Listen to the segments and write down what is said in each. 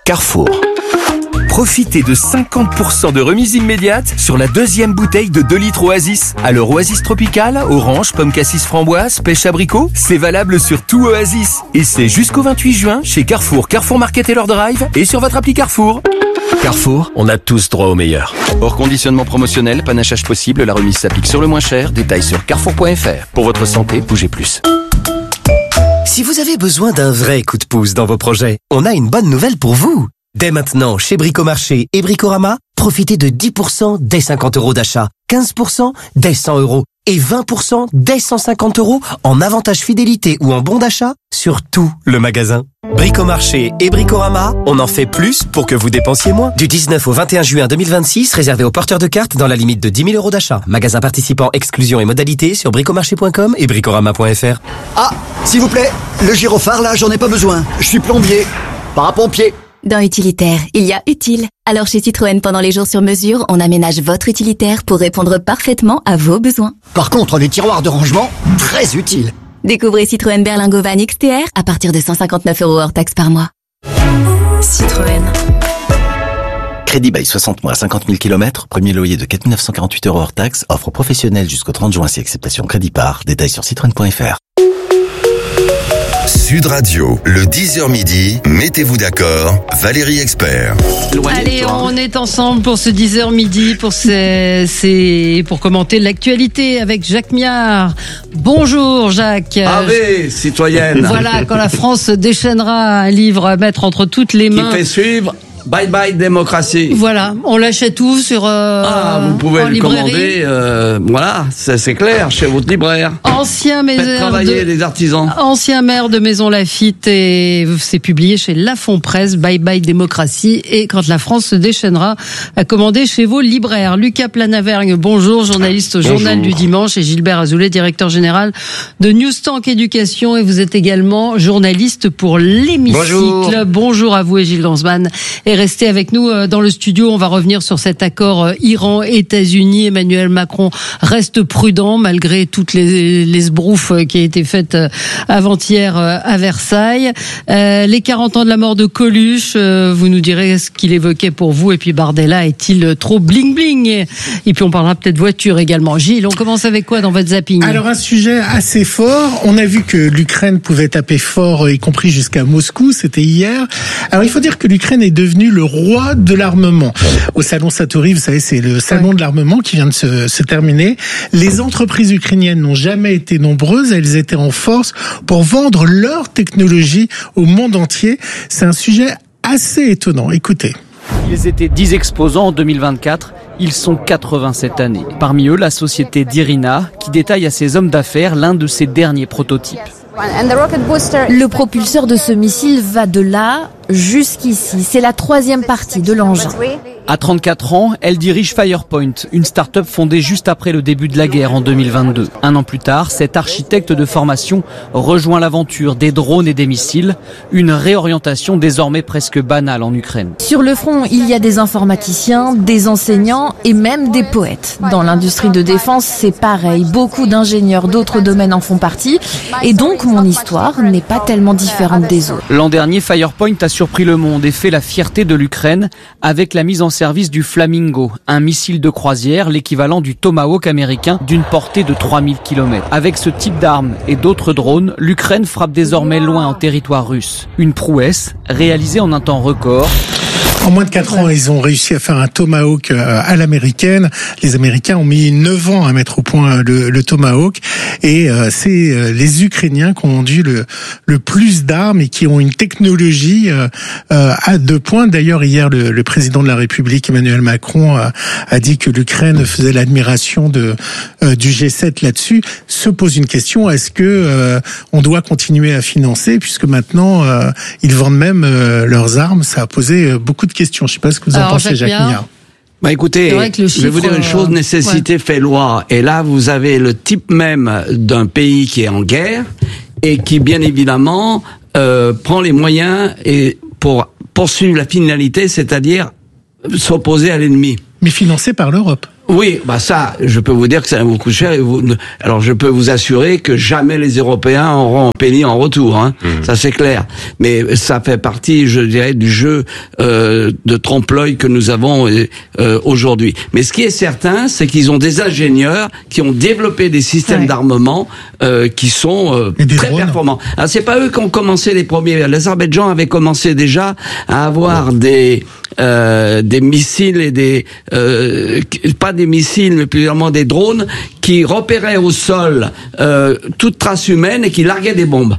Carrefour. Profitez de 50% de remise immédiate sur la deuxième bouteille de 2 litres Oasis. Alors Oasis Tropical, orange, pomme cassis framboise, pêche abricot, c'est valable sur tout Oasis. Et c'est jusqu'au 28 juin chez Carrefour, Carrefour Market et leur drive et sur votre appli Carrefour. Carrefour, on a tous droit au meilleur. Hors conditionnement promotionnel, panachage possible, la remise s'applique sur le moins cher. Détails sur carrefour.fr. Pour votre santé, bougez plus. Si vous avez besoin d'un vrai coup de pouce dans vos projets, on a une bonne nouvelle pour vous. Dès maintenant, chez Bricomarché et Bricorama, profitez de 10% dès 50 € d'achat, 15% dès 100 € et 20% dès 150 € en avantage fidélité ou en bon d'achat sur tout le magasin. Bricomarché et Bricorama, on en fait plus pour que vous dépensiez moins. Du 19 au 21 juin 2026, réservé aux porteurs de cartes dans la limite de 10 000 € d'achat. Magasin participant, exclusion et modalités sur bricomarché.com et bricorama.fr. Ah, s'il vous plaît, le gyrophare là, j'en ai pas besoin. Je suis plombier, parapompier. Dans Utilitaire, il y a utile. Alors chez Citroën, pendant les jours sur mesure, on aménage votre utilitaire pour répondre parfaitement à vos besoins. Par contre, les tiroirs de rangement, très utiles. Découvrez Citroën Berlingo Van XTR à partir de 159 € hors taxe par mois. Citroën. Crédit bail 60 mois, 50 000 km, premier loyer de 4 948 € hors taxe, offre professionnelle jusqu'au 30 juin si acceptation crédit par, détails sur citroën.fr. Sud Radio, le 10h midi, mettez-vous d'accord, Valérie Expert. Allez, on est ensemble pour ce 10h midi, pour commenter l'actualité avec Jacques Miard. Bonjour Jacques. Ave, citoyenne. Voilà, quand la France déchaînera un livre à mettre entre toutes les mains. Qui fait suivre Bye Bye Démocratie. Voilà, on l'achète où sur vous pouvez le commander, voilà, c'est clair, chez votre libraire. Ancien maire Faites travailler les artisans. Ancien maire de Maison Lafitte, et c'est publié chez Lafon Presse, Bye Bye Démocratie, et quand la France se déchaînera, à commander chez vos libraires. Lucas Planavergne, bonjour, journaliste au Journal du Dimanche, et Gilbert Azoulay, directeur général de Newstank Éducation, et vous êtes également journaliste pour l'Hémicycle. Bonjour à vous et Gilles Lanzmann. Et restez avec nous dans le studio. On va revenir sur cet accord Iran-États-Unis. Emmanuel Macron reste prudent malgré toutes les sbroufs qui a été faites avant-hier à Versailles. Les 40 ans de la mort de Coluche, vous nous direz ce qu'il évoquait pour vous. Et puis Bardella est-il trop bling-bling? Et puis on parlera peut-être voiture également. Gilles, on commence avec quoi dans votre zapping? Alors un sujet assez fort. On a vu que l'Ukraine pouvait taper fort, y compris jusqu'à Moscou. C'était hier. Alors il faut dire que l'Ukraine est devenue le roi de l'armement. Au salon Satori, vous savez, c'est le salon de l'armement qui vient de se terminer. Les entreprises ukrainiennes n'ont jamais été nombreuses, elles étaient en force pour vendre leur technologie au monde entier. C'est un sujet assez étonnant. Écoutez. Ils étaient 10 exposants en 2024, ils sont 80 cette année. Parmi eux, la société d'Irina, qui détaille à ses hommes d'affaires l'un de ses derniers prototypes. Le propulseur de ce missile va de là jusqu'ici. C'est la 3e partie de l'engin. À 34 ans, elle dirige Firepoint, une start-up fondée juste après le début de la guerre en 2022. Un an plus tard, cette architecte de formation rejoint l'aventure des drones et des missiles, une réorientation désormais presque banale en Ukraine. Sur le front, il y a des informaticiens, des enseignants et même des poètes. Dans l'industrie de défense, c'est pareil. Beaucoup d'ingénieurs d'autres domaines en font partie. Et donc, mon histoire n'est pas tellement différente des autres. L'an dernier, Firepoint a surpris le monde et fait la fierté de l'Ukraine avec la mise en service du Flamingo, un missile de croisière, l'équivalent du Tomahawk américain d'une portée de 3000 km. Avec ce type d'armes et d'autres drones, l'Ukraine frappe désormais loin en territoire russe. Une prouesse réalisée en un temps record. En moins de 4 ans, ils ont réussi à faire un Tomahawk à l'américaine. Les Américains ont mis 9 ans à mettre au point le Tomahawk. Et c'est les Ukrainiens qui ont eu le plus d'armes et qui ont une technologie à 2 points. D'ailleurs, hier, le président de la République, Emmanuel Macron, a dit que l'Ukraine faisait l'admiration du G7 là-dessus. Se pose une question, est-ce que on doit continuer à financer, puisque maintenant, ils vendent même leurs armes. Ça a posé beaucoup de questions. Je ne sais pas ce que vous en pensez, Jacques Miard. Bah écoutez, je vais vous dire une chose, nécessité fait loi. Et là, vous avez le type même d'un pays qui est en guerre et qui, bien évidemment, prend les moyens et pour poursuivre la finalité, c'est-à-dire s'opposer à l'ennemi. Mais financé par l'Europe. Oui, ça, je peux vous dire que ça vous coûte cher. Alors, je peux vous assurer que jamais les Européens auront un penny en retour. Hein. Ça, c'est clair. Mais ça fait partie, je dirais, du jeu de trompe-l'œil que nous avons aujourd'hui. Mais ce qui est certain, c'est qu'ils ont des ingénieurs qui ont développé des systèmes d'armement qui sont très performants. Alors, c'est pas eux qui ont commencé les premiers. L'Azerbaïdjan avait commencé déjà à avoir des missiles et des pas des missiles mais plus vraiment des drones qui repéraient au sol toute trace humaine et qui larguaient des bombes.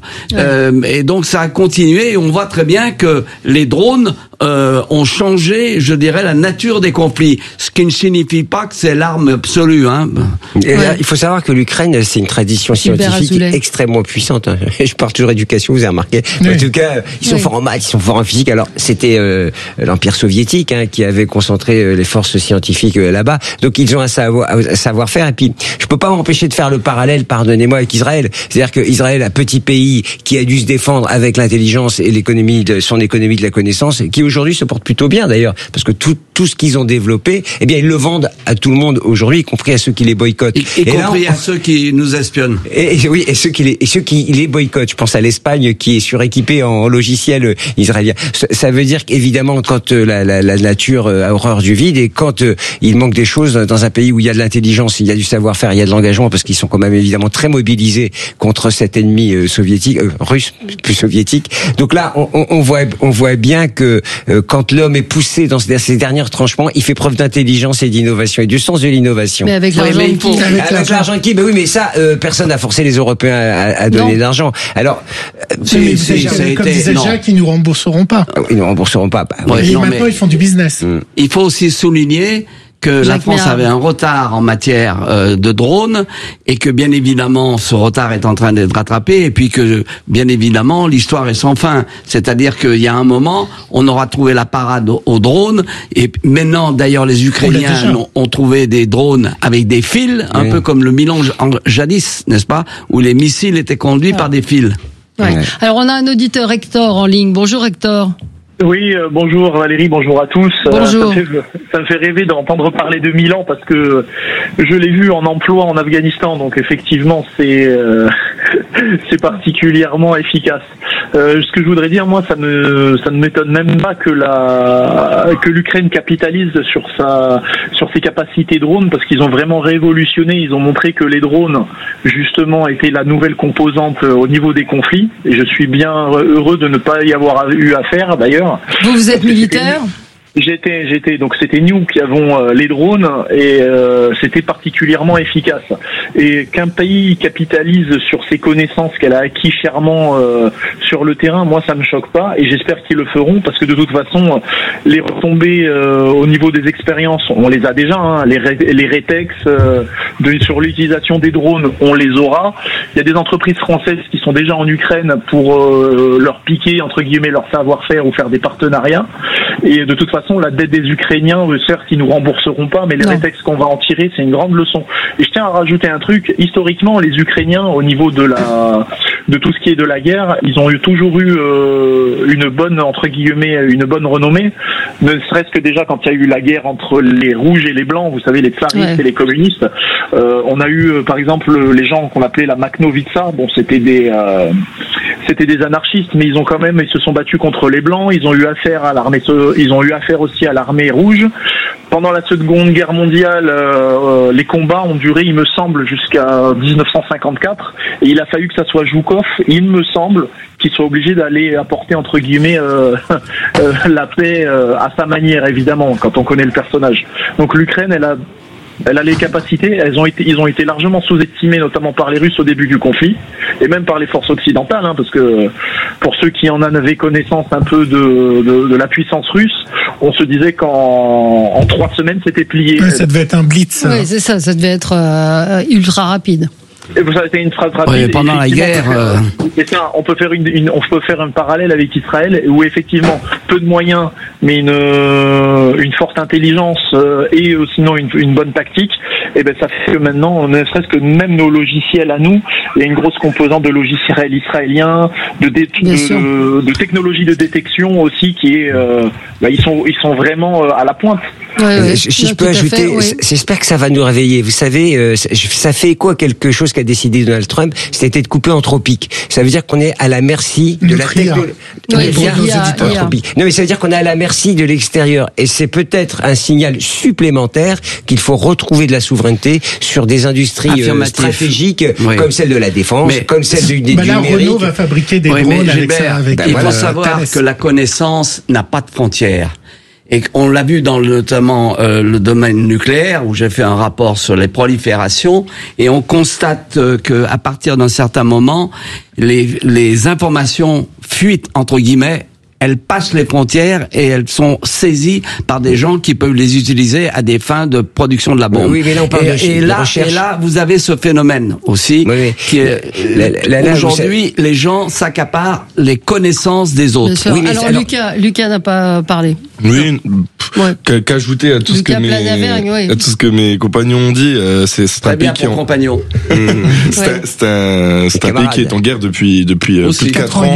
Et donc ça a continué et on voit très bien que les drones ont changé, je dirais, la nature des conflits. Ce qui ne signifie pas que c'est l'arme absolue. Hein. Et là, il faut savoir que l'Ukraine, c'est une tradition scientifique extrêmement puissante. Hein. Je parle toujours d'éducation, vous avez remarqué. En tout cas, ils sont forts en maths, ils sont forts en physique. Alors, c'était l'Empire soviétique qui avait concentré les forces scientifiques là-bas. Donc, ils ont un savoir-faire. Et puis, je peux pas m'empêcher de faire le parallèle, pardonnez-moi, avec Israël. C'est-à-dire que Israël, un petit pays qui a dû se défendre avec l'intelligence et son économie de la connaissance, qui aujourd'hui se porte plutôt bien d'ailleurs, parce que tout ce qu'ils ont développé, eh bien ils le vendent à tout le monde aujourd'hui, y compris à ceux qui les boycottent. Y compris à ceux qui nous espionnent. Et ceux qui les boycottent. Je pense à l'Espagne qui est suréquipée en logiciel israélien. Ça veut dire qu'évidemment, quand la nature a horreur du vide et quand il manque des choses dans un pays où il y a de l'intelligence, il y a du savoir-faire, il y a de l'engagement, parce qu'ils sont quand même évidemment très mobilisés contre cet ennemi soviétique, russe, plus soviétique. Donc là, on voit bien que quand l'homme est poussé dans ces derniers retranchements, il fait preuve d'intelligence et d'innovation et du sens de l'innovation. Mais avec l'argent de qui ? Avec l'argent de qui ? Ben oui, mais ça, personne n'a forcé les Européens à donner de l'argent. Alors, comme disait Jacques, ils nous rembourseront pas. Ils nous rembourseront pas. Et maintenant, ils font du business. Il faut aussi souligner que la France avait un retard en matière de drones et que bien évidemment ce retard est en train d'être rattrapé et puis que bien évidemment l'histoire est sans fin. C'est-à-dire qu'il y a un moment, on aura trouvé la parade aux drones et maintenant d'ailleurs les Ukrainiens ont trouvé des drones avec des fils, un peu comme le Milan jadis, n'est-ce pas, où les missiles étaient conduits par des fils. Alors on a un auditeur Hector en ligne. Bonjour Hector. Oui, bonjour Valérie, bonjour à tous. Bonjour. Ça me fait rêver d'entendre parler de Milan parce que je l'ai vu en emploi en Afghanistan, donc effectivement c'est particulièrement efficace. Ce que je voudrais dire, moi, ça ne m'étonne même pas que l'Ukraine capitalise sur ses capacités drones parce qu'ils ont vraiment révolutionné. Ils ont montré que les drones, justement, étaient la nouvelle composante au niveau des conflits. Et je suis bien heureux de ne pas y avoir eu affaire, d'ailleurs. Vous êtes militaire ? J'étais donc c'était nous qui avons les drones et c'était particulièrement efficace. Et qu'un pays capitalise sur ses connaissances qu'elle a acquis chèrement sur le terrain, moi ça me choque pas et j'espère qu'ils le feront parce que de toute façon les retombées au niveau des expériences, on les a déjà hein, les rétex sur l'utilisation des drones, on les aura. Il y a des entreprises françaises qui sont déjà en Ukraine pour leur piquer entre guillemets leur savoir-faire ou faire des partenariats et de toute façon la dette des Ukrainiens, certes, ils nous rembourseront pas, mais les rétextes qu'on va en tirer, c'est une grande leçon. Et je tiens à rajouter un truc. Historiquement, les Ukrainiens, au niveau de tout ce qui est de la guerre, ils ont toujours eu une bonne, entre guillemets, une bonne renommée. Ne serait-ce que déjà quand il y a eu la guerre entre les rouges et les blancs, vous savez, les tsaristes et les communistes. On a eu, par exemple, les gens qu'on appelait la Makhnovitsa. Bon, c'était des anarchistes, mais ils se sont battus contre les blancs. Ils ont eu affaire à l'armée, aussi à l'armée rouge. Pendant la Seconde Guerre mondiale, les combats ont duré, il me semble, jusqu'à 1954. Et il a fallu que ça soit Zhukov, il me semble, qu'il soit obligé d'aller apporter, entre guillemets, la paix à sa manière, évidemment, quand on connaît le personnage. Donc l'Ukraine, elle a les capacités, ils ont été largement sous-estimés, notamment par les Russes au début du conflit, et même par les forces occidentales, hein, parce que pour ceux qui en avaient connaissance un peu de la puissance russe, on se disait qu'en 3 semaines c'était plié. Ouais, ça devait être un blitz. Oui, c'est ça devait être ultra rapide. Et ça a été une phrase rapide. Oui, pendant la guerre. C'est ça. On peut faire un parallèle avec Israël où effectivement peu de moyens, mais une forte intelligence et sinon une bonne tactique. et ben ça fait que maintenant, ne serait-ce que même nos logiciels à nous, il y a une grosse composante de logiciels israéliens, de technologie de détection aussi qui est, ils sont vraiment à la pointe. Si je peux ajouter, j'espère que ça va nous réveiller. Vous savez, ça fait écho à quelque chose qu'a décidé Donald Trump, c'était de couper en tropique. Ça veut dire qu'on est à la merci de la technologie. Non, mais ça veut dire qu'on est à la merci de l'extérieur. Et c'est peut-être un signal supplémentaire qu'il faut retrouver de la souveraineté sur des industries stratégiques comme celle de la défense, comme celle du numérique. Là, Renault va fabriquer des drones avec ça. Il faut savoir que la connaissance n'a pas de frontières. Et on l'a vu dans notamment le domaine nucléaire, où j'ai fait un rapport sur les proliférations, et on constate que à partir d'un certain moment, les informations fuitent entre guillemets. Elles passent les frontières et elles sont saisies par des gens qui peuvent les utiliser à des fins de production de la bombe. Oui, mais là on parle de recherche. Et là, vous avez ce phénomène aussi qui est aujourd'hui, les gens s'accaparent les connaissances des autres. Oui, alors Lucas n'a pas parlé. Oui, qu'ajouter à tout ce que mes compagnons ont dit, c'est un pays qui c'est un pays qui est en guerre depuis plus de 4 ans.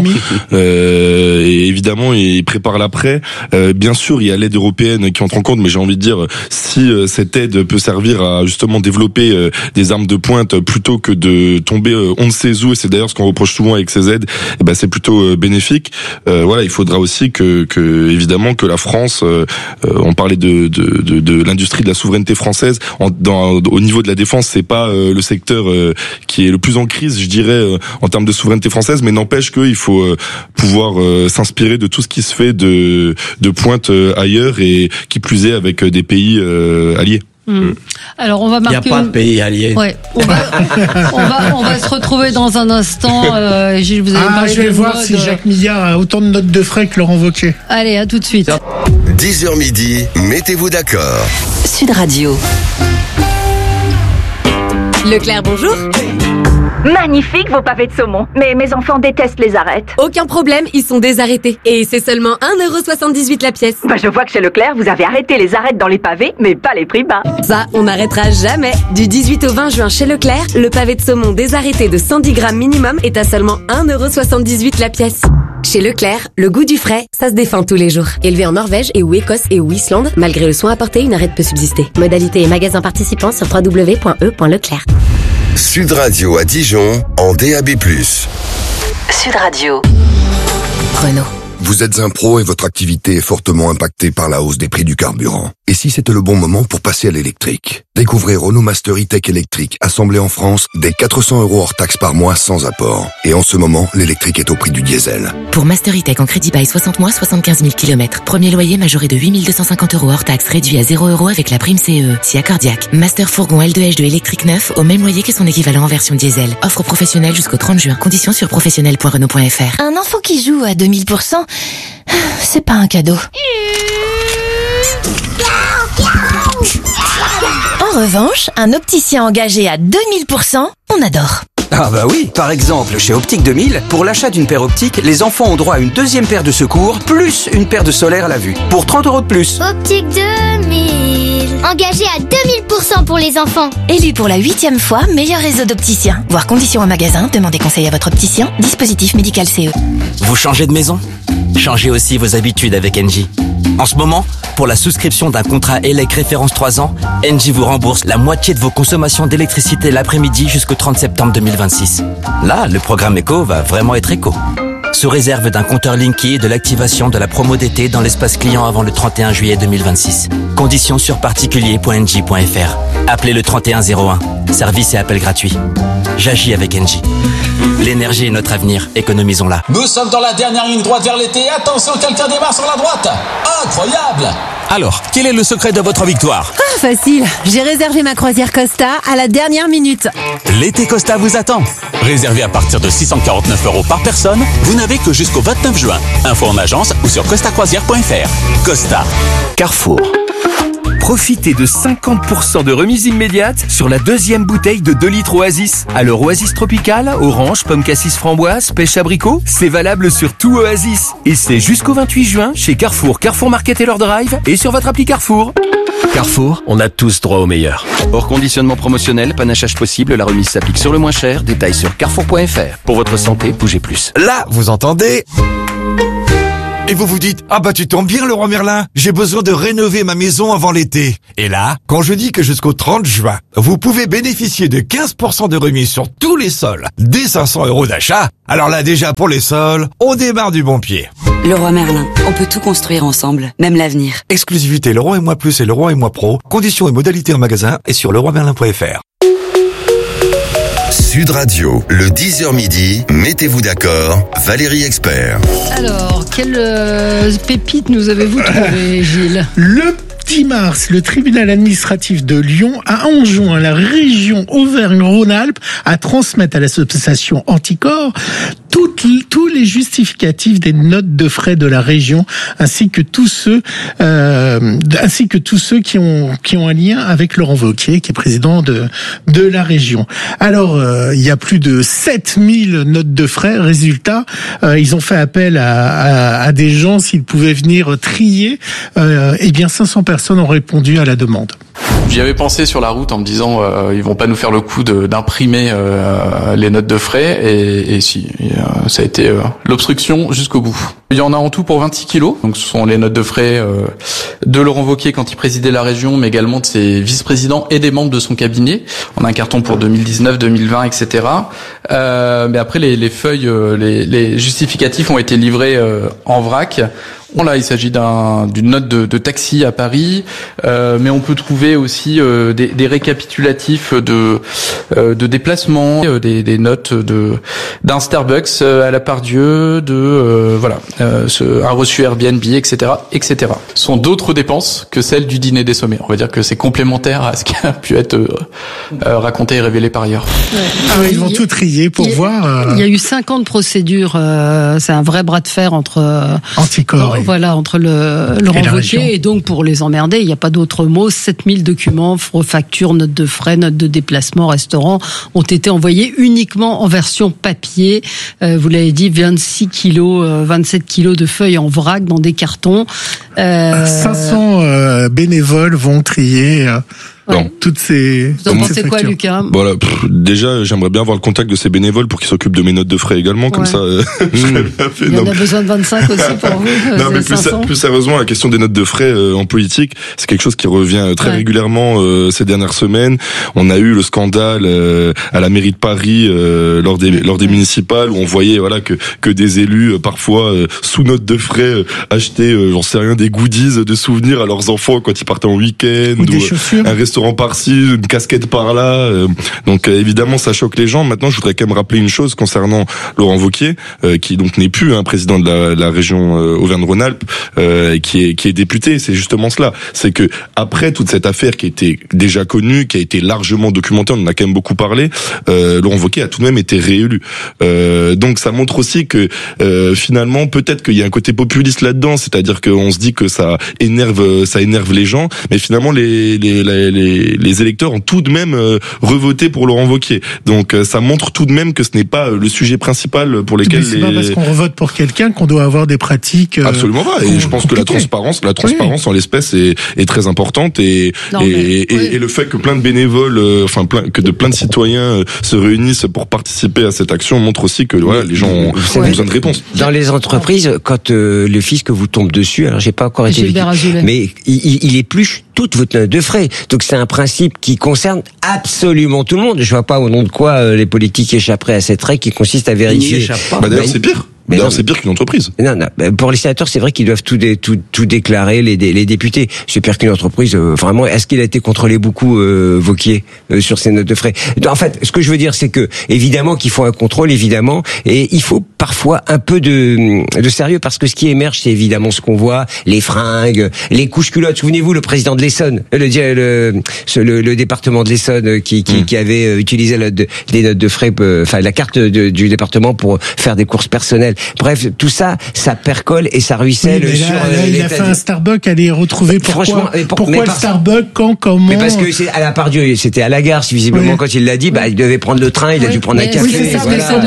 Et évidemment, il prépare l'après. Bien sûr, il y a l'aide européenne qui entre en compte, mais j'ai envie de dire, si cette aide peut servir à justement développer des armes de pointe plutôt que de tomber on ne sait où, et c'est d'ailleurs ce qu'on reproche souvent avec ces aides, c'est plutôt bénéfique. Il faudra aussi que évidemment que la France, on parlait de l'industrie de la souveraineté française, au niveau de la défense, c'est pas le secteur qui est le plus en crise, je dirais, en termes de souveraineté française, mais n'empêche qu'il faut pouvoir s'inspirer de tout ce qui se fait de pointe ailleurs, et qui plus est avec des pays alliés. Alors on va marquer. Il n'y a pas de pays alliés. Ouais. On va se retrouver dans un instant. Gilles, vous avez parlé je vais voir si Jacques Milliard a autant de notes de frais que Laurent Wauquiez. Allez, à tout de suite. 10h midi, mettez-vous d'accord. Sud Radio. Leclerc, bonjour. Magnifique vos pavés de saumon. Mais mes enfants détestent les arêtes. Aucun problème, ils sont désarrêtés. Et c'est seulement 1,78€ la pièce. Je vois que chez Leclerc, vous avez arrêté les arêtes dans les pavés, mais pas les prix bas. Ça, on n'arrêtera jamais. Du 18 au 20 juin chez Leclerc, le pavé de saumon désarrêté de 110 grammes minimum est à seulement 1,78€ la pièce. Chez Leclerc, le goût du frais, ça se défend tous les jours. Élevé en Norvège et ou Écosse et ou Islande, malgré le soin apporté, une arête peut subsister. Modalité et magasins participants sur www.e.leclerc. Sud Radio à Dijon, en DAB+. Sud Radio. Renault. Vous êtes un pro et votre activité est fortement impactée par la hausse des prix du carburant. Et si c'était le bon moment pour passer à l'électrique? Découvrez Renault Master E-Tech électrique, assemblé en France, dès 400 € hors taxe par mois sans apport. Et en ce moment, l'électrique est au prix du diesel. Pour Master E-Tech en crédit bail 60 mois, 75 000 km. Premier loyer majoré de 8 250 € hors taxe, réduit à 0 € avec la prime CE. Si accordiaque. Master fourgon L2H2 électrique neuf, au même loyer que son équivalent en version diesel. Offre professionnelle jusqu'au 30 juin. Conditions sur professionnel.renault.fr. Un enfant qui joue à 2000%, c'est pas un cadeau. En revanche, un opticien engagé à 2000%, on adore. Ah bah oui, par exemple, chez Optique 2000, pour l'achat d'une paire optique, les enfants ont droit à une deuxième paire de secours, plus une paire de solaire à la vue, pour 30 € de plus. Optique 2000, engagé à 2000% pour les enfants. Élu pour la 8e fois, meilleur réseau d'opticiens. Voir conditions en magasin, demandez conseil à votre opticien, dispositif médical CE. Vous changez de maison ? Changez aussi vos habitudes avec Engie. En ce moment, pour la souscription d'un contrat ELEC référence 3 ans, Engie vous rembourse la moitié de vos consommations d'électricité l'après-midi jusqu'au 30 septembre 2026. Là, le programme éco va vraiment être éco. Sous réserve d'un compteur Linky et de l'activation de la promo d'été dans l'espace client avant le 31 juillet 2026. Conditions sur particulier.engie.fr. Appelez le 3101. Service et appel gratuit. J'agis avec Engie. L'énergie est notre avenir, économisons-la. Nous sommes dans la dernière ligne droite vers l'été. Attention, quelqu'un démarre sur la droite. Incroyable! Alors, quel est le secret de votre victoire? Facile, j'ai réservé ma croisière Costa à la dernière minute. L'été Costa vous attend. Réservé à partir de 649 € par personne, vous n'avez que jusqu'au 29 juin. Info en agence ou sur costacroisière.fr. Costa. Carrefour. Profitez de 50% de remise immédiate sur la deuxième bouteille de 2 litres Oasis. Alors Oasis Tropical, orange, pomme cassis framboise, pêche abricot, c'est valable sur tout Oasis. Et c'est jusqu'au 28 juin chez Carrefour, Carrefour Market et leur Drive et sur votre appli Carrefour. Carrefour, on a tous droit au meilleur. Hors conditionnement promotionnel, panachage possible, la remise s'applique sur le moins cher. Détails sur carrefour.fr. Pour votre santé, bougez plus. Là, vous entendez ? Et vous vous dites, ah bah tu tombes bien Leroy Merlin, j'ai besoin de rénover ma maison avant l'été. Et là, quand je dis que jusqu'au 30 juin, vous pouvez bénéficier de 15% de remise sur tous les sols, dès 500 € d'achat, alors là déjà pour les sols, on démarre du bon pied. Leroy Merlin, on peut tout construire ensemble, même l'avenir. Exclusivité Leroy et Moi Plus et Leroy et Moi Pro, conditions et modalités en magasin et sur leroymerlin.fr. Sud Radio, le 10h midi, mettez-vous d'accord, Valérie Expert. Alors, quelle pépite nous avez-vous trouvé, Gilles ? Le 10 mars, le tribunal administratif de Lyon a enjoint la région Auvergne-Rhône-Alpes à transmettre à l'association Anticorps tous les justificatifs des notes de frais de la région, ainsi que tous ceux qui ont un lien avec Laurent Wauquiez, qui est président de la région. Alors, il y a plus de 7000 notes de frais. Résultat, ils ont fait appel à des gens s'ils pouvaient venir trier. Eh bien, 500 personnes ont répondu à la demande. J'y avais pensé sur la route en me disant ils vont pas nous faire le coup d'imprimer les notes de frais et si ça a été l'obstruction jusqu'au bout. Il y en a en tout pour 26 kilos. Donc ce sont les notes de frais de Laurent Wauquiez quand il présidait la région, mais également de ses vice-présidents et des membres de son cabinet. On a un carton pour 2019, 2020, etc. Mais après les feuilles, les justificatifs ont été livrés en vrac. Là, il s'agit d'une note de taxi à Paris, mais on peut trouver aussi des récapitulatifs de déplacements, des notes d'un Starbucks à la Pardieu, un reçu Airbnb, etc., etc. Ce sont d'autres dépenses que celles du dîner des sommets. On va dire que c'est complémentaire à ce qui a pu être raconté et révélé par ailleurs. Ouais. Ils vont tout trier pour voir. Il y a eu 50 procédures. C'est un vrai bras de fer entre Anticorps. Voilà, entre Laurent Wauquiez et donc pour les emmerder, il n'y a pas d'autre mot. 7000 documents, factures, notes de frais, notes de déplacement, restaurants ont été envoyés uniquement en version papier. Vous l'avez dit, 27 kilos de feuilles en vrac dans des cartons. 500 bénévoles vont trier. Ouais. Toutes ces. Vous en pensez quoi, Lucas ? Voilà. Déjà, j'aimerais bien avoir le contact de ces bénévoles pour qu'ils s'occupent de mes notes de frais également, comme ça. Il y en a besoin de 25 aussi pour vous. Non, mais plus sérieusement, la question des notes de frais en politique, c'est quelque chose qui revient très régulièrement ces dernières semaines. On a eu le scandale à la mairie de Paris lors des municipales où on voyait que des élus parfois sous notes de frais achetaient j'en sais rien, des goodies de souvenirs à leurs enfants quand ils partaient en week-end ou des chaussures. Un restaurant par-ci, une casquette par-là. Donc évidemment, ça choque les gens. Maintenant, je voudrais quand même rappeler une chose concernant Laurent Wauquiez, qui donc n'est plus président de la région Auvergne-Rhône-Alpes, qui est député. C'est justement cela. C'est que après toute cette affaire qui était déjà connue, qui a été largement documentée, on en a quand même beaucoup parlé, Laurent Wauquiez a tout de même été réélu. Donc ça montre aussi que finalement, peut-être qu'il y a un côté populiste là-dedans, c'est-à-dire qu'on se dit que ça énerve les gens, mais finalement les électeurs ont tout de même revoté pour Laurent Wauquiez. Donc ça montre tout de même que ce n'est pas le sujet principal pour lesquels c'est pas parce qu'on revote pour quelqu'un qu'on doit avoir des pratiques absolument pas. Et je pense que la transparence en l'espèce est très importante et le fait que plein de bénévoles, plein de citoyens se réunissent pour participer à cette action montre aussi que les gens ont besoin de réponses. Dans les entreprises, quand le fisc vous tombe dessus, alors j'ai pas encore été victime, mais il épluche toute votre note de frais. Donc c'est un principe qui concerne absolument tout le monde. Je vois pas au nom de quoi les politiques échapperaient à cette règle qui consiste à vérifier. D'ailleurs, c'est pire. D'ailleurs, c'est pire qu'une entreprise. Non. Pour les sénateurs, c'est vrai qu'ils doivent tout déclarer, les députés. C'est pire qu'une entreprise. Vraiment, est-ce qu'il a été contrôlé beaucoup, Wauquiez, sur ses notes de frais? En fait, ce que je veux dire, c'est que, évidemment, qu'il faut un contrôle, évidemment, et il faut parfois un peu de sérieux, parce que ce qui émerge, c'est évidemment ce qu'on voit, les fringues, les couches culottes. Souvenez-vous, le président de l'Essonne, le département de l'Essonne, qui avait utilisé les notes de frais, la carte du département pour faire des courses personnelles. Bref, tout ça, ça percole et ça ruisselle il a fait un Starbucks, allez retrouver pourquoi le Starbucks, comment. Mais parce que c'est à la Pardieu, c'était à la gare, visiblement, quand il l'a dit, il devait prendre le train, il a dû prendre un café. Oui,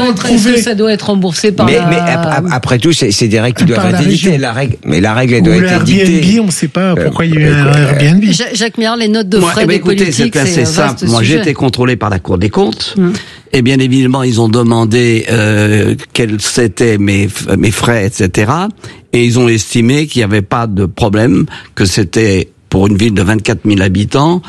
ça doit être remboursé par mais après tout, c'est des règles qui doivent être dictées. La règle, elle doit être dictée. Airbnb, on ne sait pas pourquoi il y a eu un Airbnb. Jacques Méard, les notes de frais de politique, c'est assez simple. Moi, j'ai été contrôlé par la Cour des comptes. Et bien évidemment, ils ont demandé quels étaient mes frais, etc. Et ils ont estimé qu'il n'y avait pas de problème, que c'était pour une ville de 24 000 habitants.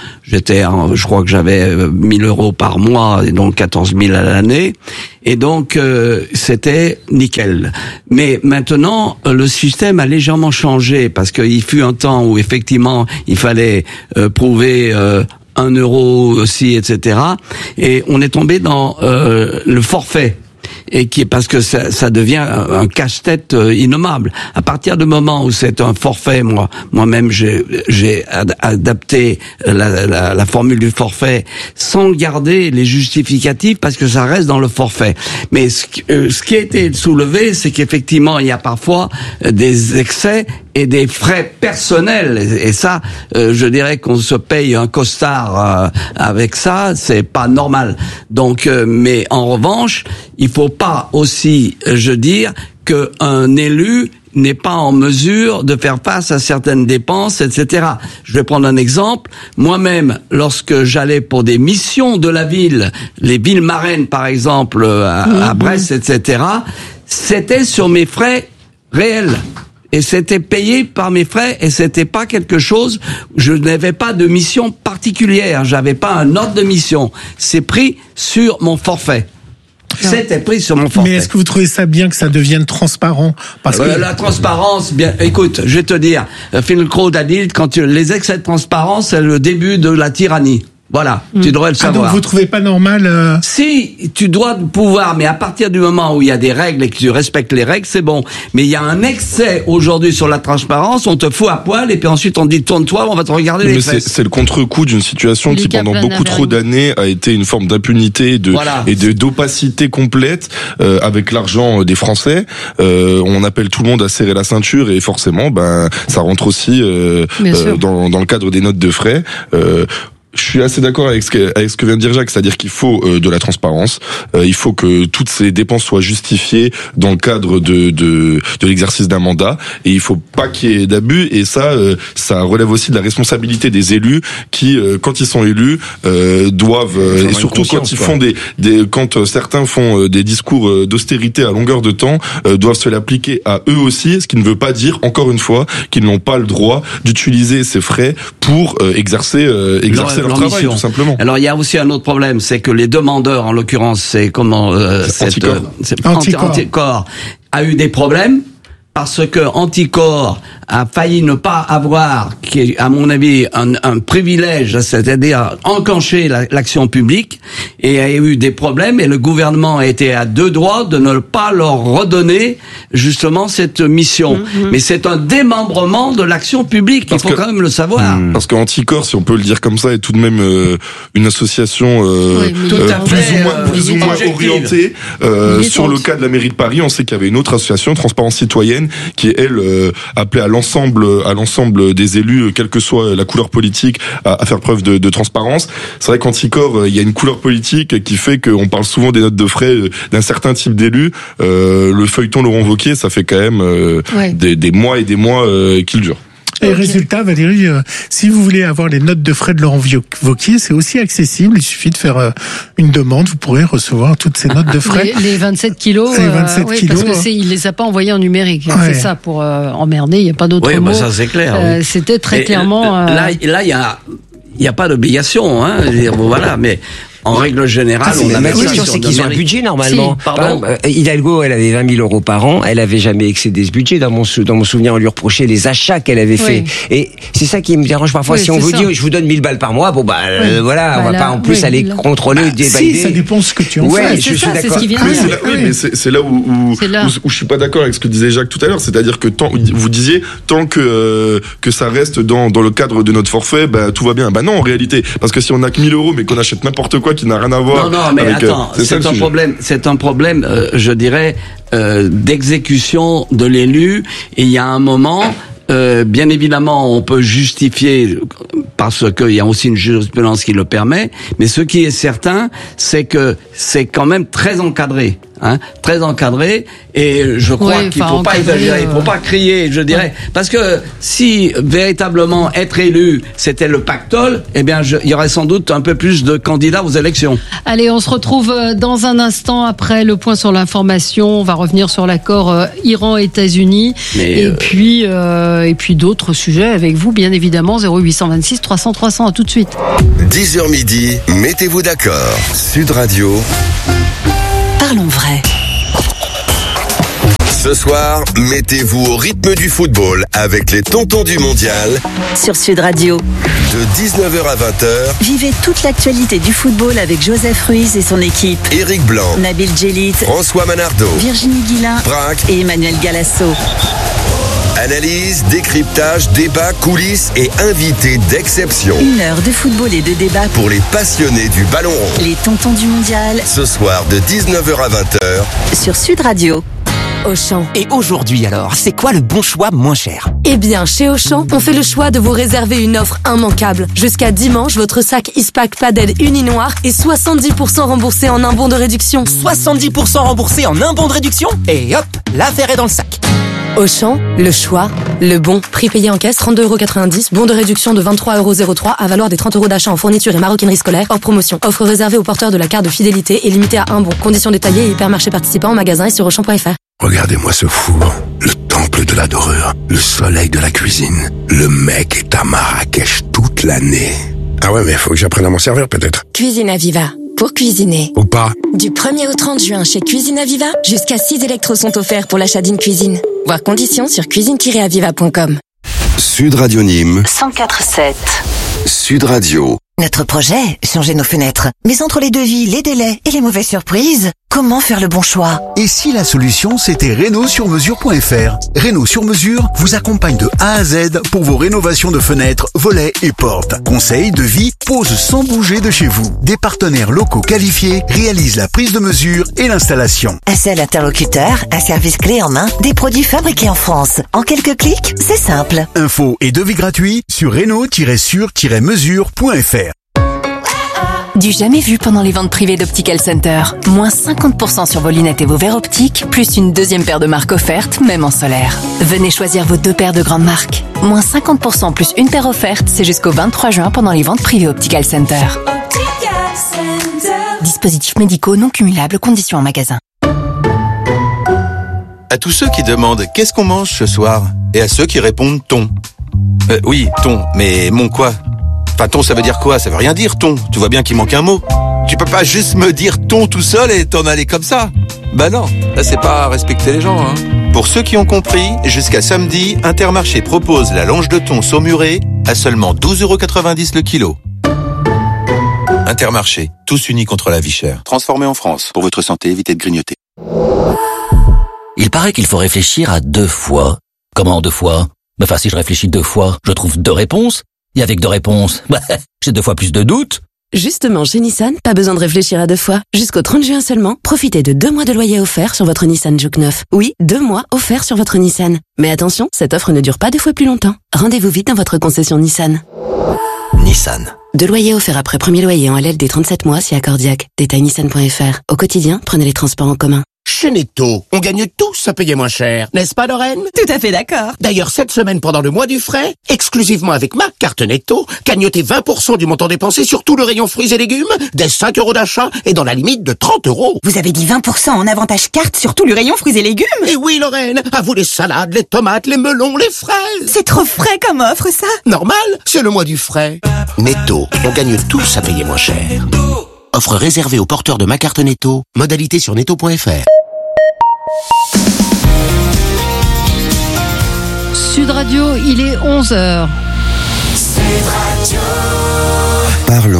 Je crois que j'avais 1 000 euros par mois, et donc 14 000 à l'année. Et donc, c'était nickel. Mais maintenant, le système a légèrement changé, parce qu'il fut un temps où, effectivement, il fallait prouver 1 euro aussi, etc. Et on est tombé dans le forfait. Et parce que ça devient un casse-tête innommable. À partir du moment où c'est un forfait, moi-même j'ai adapté la formule du forfait sans garder les justificatifs, parce que ça reste dans le forfait. Mais ce qui a été soulevé, c'est qu'effectivement il y a parfois des excès et des frais personnels, et ça, je dirais qu'on se paye un costard avec ça, c'est pas normal. Donc, mais en revanche, il faut pas aussi, dire, qu'un élu n'est pas en mesure de faire face à certaines dépenses, etc. Je vais prendre un exemple. Moi-même, lorsque j'allais pour des missions de la ville, les villes marraines par exemple, à Brest, etc., c'était sur mes frais réels. Et c'était payé par mes frais, et c'était pas quelque chose, je n'avais pas de mission particulière, j'avais pas un ordre de mission. C'est pris sur mon forfait. C'était pris sur mon forfait. Mais est-ce que vous trouvez ça bien que ça devienne transparent? Parce que la transparence, bien, écoute, je vais te dire, Finkielkraut a dit, les excès de transparence, c'est le début de la tyrannie. Voilà, tu devrais le savoir. Donc vous trouvez pas normal Si, tu dois pouvoir, mais à partir du moment où il y a des règles et que tu respectes les règles, c'est bon. Mais il y a un excès aujourd'hui sur la transparence, on te fout à poil et puis ensuite on te dit tourne-toi, on va te regarder les fesses. C'est le contre-coup d'une situation qui pendant beaucoup trop d'années a été une forme d'impunité et d'opacité complète avec l'argent des Français. On appelle tout le monde à serrer la ceinture et forcément, ça rentre aussi dans le cadre des notes de frais. Je suis assez d'accord avec ce que vient de dire Jacques, c'est-à-dire qu'il faut de la transparence, il faut que toutes ces dépenses soient justifiées dans le cadre de l'exercice d'un mandat, et il faut pas qu'il y ait d'abus, et ça relève aussi de la responsabilité des élus qui, quand ils sont élus, doivent, et surtout quand ils font quand certains font des discours d'austérité à longueur de temps, doivent se l'appliquer à eux aussi, ce qui ne veut pas dire, encore une fois, qu'ils n'ont pas le droit d'utiliser ces frais pour exercer leur travail, tout simplement. Alors il y a aussi un autre problème, c'est que les demandeurs, en l'occurrence, c'est Anticor a eu des problèmes parce que Anticor a failli ne pas avoir, qui est, à mon avis, un privilège, c'est-à-dire enclencher l'action publique, et a eu des problèmes, et le gouvernement a été à deux doigts de ne pas leur redonner justement cette mission. Mais c'est un démembrement de l'action publique, il faut quand même le savoir. Parce qu'Anticor, si on peut le dire comme ça, est tout de même une association plus ou moins orientée sur le cas de la mairie de Paris. On sait qu'il y avait une autre association, Transparence Citoyenne, qui elle appelait à l'ensemble des élus, quelle que soit la couleur politique, à faire preuve de transparence. C'est vrai qu'Anticor, il y a une couleur politique qui fait qu'on parle souvent des notes de frais d'un certain type d'élu. Le feuilleton Laurent Wauquiez, ça fait quand même des mois et des mois qu'il dure. Et résultat, Valérie, si vous voulez avoir les notes de frais de Laurent Wauquiez, c'est aussi accessible. Il suffit de faire une demande. Vous pourrez recevoir toutes ces notes de frais. Les 27 kilos. C'est 27 kilos. Parce que il les a pas envoyés en numérique. Ouais. C'est ça pour emmerder. Il n'y a pas d'autre mot. Oui, ça c'est clair. C'était très clairement. Là, il y a pas d'obligation, hein. Voilà, mais. En règle générale, la question, c'est qu'ils ont un budget normalement. Hidalgo, elle avait 20 000 euros par an, elle avait jamais excédé ce budget. Dans mon souvenir, on lui reprochait les achats qu'elle avait fait. Et c'est ça qui me dérange parfois. Si on vous dit, je vous donne 1000 balles par mois, on va pas en plus aller contrôler, dévalider. Si, ça dépend ce que tu en fais. Je suis d'accord. Mais c'est là où je suis pas d'accord avec ce que disait Jacques tout à l'heure. C'est-à-dire que vous disiez, tant que ça reste dans le cadre de notre forfait, tout va bien. Non, en réalité. Parce que si on a que 1000 euros, mais qu'on achète n'importe quoi qui n'a rien à voir. Non, mais attends, c'est un problème, je dirais, d'exécution de l'élu. Et il y a un moment, bien évidemment, on peut justifier parce qu'il y a aussi une jurisprudence qui le permet, mais ce qui est certain, c'est que c'est quand même très encadré. Très encadré, et je crois qu'il faut pas exagérer, il faut pas crier, je dirais, parce que si véritablement être élu c'était le pactole, eh bien il y aurait sans doute un peu plus de candidats aux élections. Allez, on se retrouve dans un instant après le point sur l'information. On va revenir sur l'accord Iran-États-Unis et puis d'autres sujets avec vous, bien évidemment. 0826 300 300. À tout de suite. 10h midi, mettez-vous d'accord. Sud Radio. Parlons vrai. Ce soir, mettez-vous au rythme du football avec les tontons du mondial. Sur Sud Radio. De 19h à 20h. Vivez toute l'actualité du football avec Joseph Ruiz et son équipe. Éric Blanc. Nabil Djellit. François Manardo. Virginie Guilin. Braque. Et Emmanuel Galasso. Analyse, décryptage, débat, coulisses et invités d'exception. 1 heure de football et de débat pour les passionnés du ballon rond. Les tontons du mondial. Ce soir de 19h à 20h. Sur Sud Radio. Auchan. Et aujourd'hui alors, c'est quoi le bon choix moins cher? Eh bien, chez Auchan, on fait le choix de vous réserver une offre immanquable. Jusqu'à dimanche, votre sac Ispac Padel uni noir est 70% remboursé en un bon de réduction. 70% remboursé en un bon de réduction? Et hop, l'affaire est dans le sac. Auchan, le choix, le bon. Prix payé en caisse, 32,90 €. Bon de réduction de 23,03 € à valoir des 30 € d'achat en fourniture et maroquinerie scolaire. Hors promotion. Offre réservée aux porteurs de la carte de fidélité et limitée à un bon. Conditions détaillées et hypermarchés participants en magasin et sur Auchan.fr. Regardez-moi ce four, le temple de la dorure, le soleil de la cuisine. Le mec est à Marrakech toute l'année. Ah ouais, mais faut que j'apprenne à m'en servir peut-être. Cuisine Aviva. Pour cuisiner. Ou pas. Du 1er au 30 juin chez Cuisine Aviva, jusqu'à 6 électros sont offerts pour l'achat d'une cuisine. Voir conditions sur cuisine-aviva.com. Sud Radio Nîmes. 104.7. Sud Radio. Notre projet, changer nos fenêtres. Mais entre les devis, les délais et les mauvaises surprises, comment faire le bon choix? Et si la solution, c'était Renault-sur-mesure.fr? Renault sur mesure vous accompagne de A à Z pour vos rénovations de fenêtres, volets et portes. Conseils, devis, pose sans bouger de chez vous. Des partenaires locaux qualifiés réalisent la prise de mesure et l'installation. Un seul interlocuteur, un service clé en main, des produits fabriqués en France. En quelques clics, c'est simple. Infos et devis gratuits sur Renault-sur-mesure.fr. Du jamais vu pendant les ventes privées d'Optical Center. Moins 50% sur vos lunettes et vos verres optiques, plus une deuxième paire de marques offerte, même en solaire. Venez choisir vos 2 paires de grandes marques. Moins 50% plus une paire offerte, c'est jusqu'au 23 juin pendant les ventes privées Optical Center. Dispositifs médicaux non cumulables, conditions en magasin. À tous ceux qui demandent qu'est-ce qu'on mange ce soir, et à ceux qui répondent thon. Oui, thon, mais mon quoi? Enfin, thon, ça veut dire quoi? Ça veut rien dire, thon. Tu vois bien qu'il manque un mot. Tu peux pas juste me dire thon tout seul et t'en aller comme ça. Bah non, là c'est pas respecter les gens, hein. Pour ceux qui ont compris, jusqu'à samedi, Intermarché propose la longe de thon saumurée à seulement 12,90 € le kilo. Intermarché, tous unis contre la vie chère. Transformé en France. Pour votre santé, évitez de grignoter. Il paraît qu'il faut réfléchir à 2 fois. Comment 2 fois? Enfin, si je réfléchis 2 fois, je trouve 2 réponses. Et avec 2 réponses, j'ai 2 fois plus de doutes. Justement, chez Nissan, pas besoin de réfléchir à 2 fois. Jusqu'au 30 juin seulement, profitez de 2 mois de loyer offert sur votre Nissan Juke 9. Oui, 2 mois offerts sur votre Nissan. Mais attention, cette offre ne dure pas 2 fois plus longtemps. Rendez-vous vite dans votre concession Nissan. Nissan. 2 loyers offerts après premier loyer en LL des 37 mois si accordiaque. Détail nissan.fr. Au quotidien, prenez les transports en commun. Chez Netto, on gagne tous à payer moins cher, n'est-ce pas Lorraine? Tout à fait d'accord. D'ailleurs, cette semaine, pendant le mois du frais, exclusivement avec ma carte Netto, gagnotez 20% du montant dépensé sur tout le rayon fruits et légumes, dès 5 € d'achat et dans la limite de 30 €. Vous avez dit 20% en avantage carte sur tout le rayon fruits et légumes? Et oui Lorraine, à vous les salades, les tomates, les melons, les fraises. C'est trop frais comme offre ça. Normal, c'est le mois du frais. Netto, on gagne tous à payer moins cher. Offre réservée aux porteurs de ma carte Netto, modalité sur netto.fr. Sud Radio, il est 11h. Parlons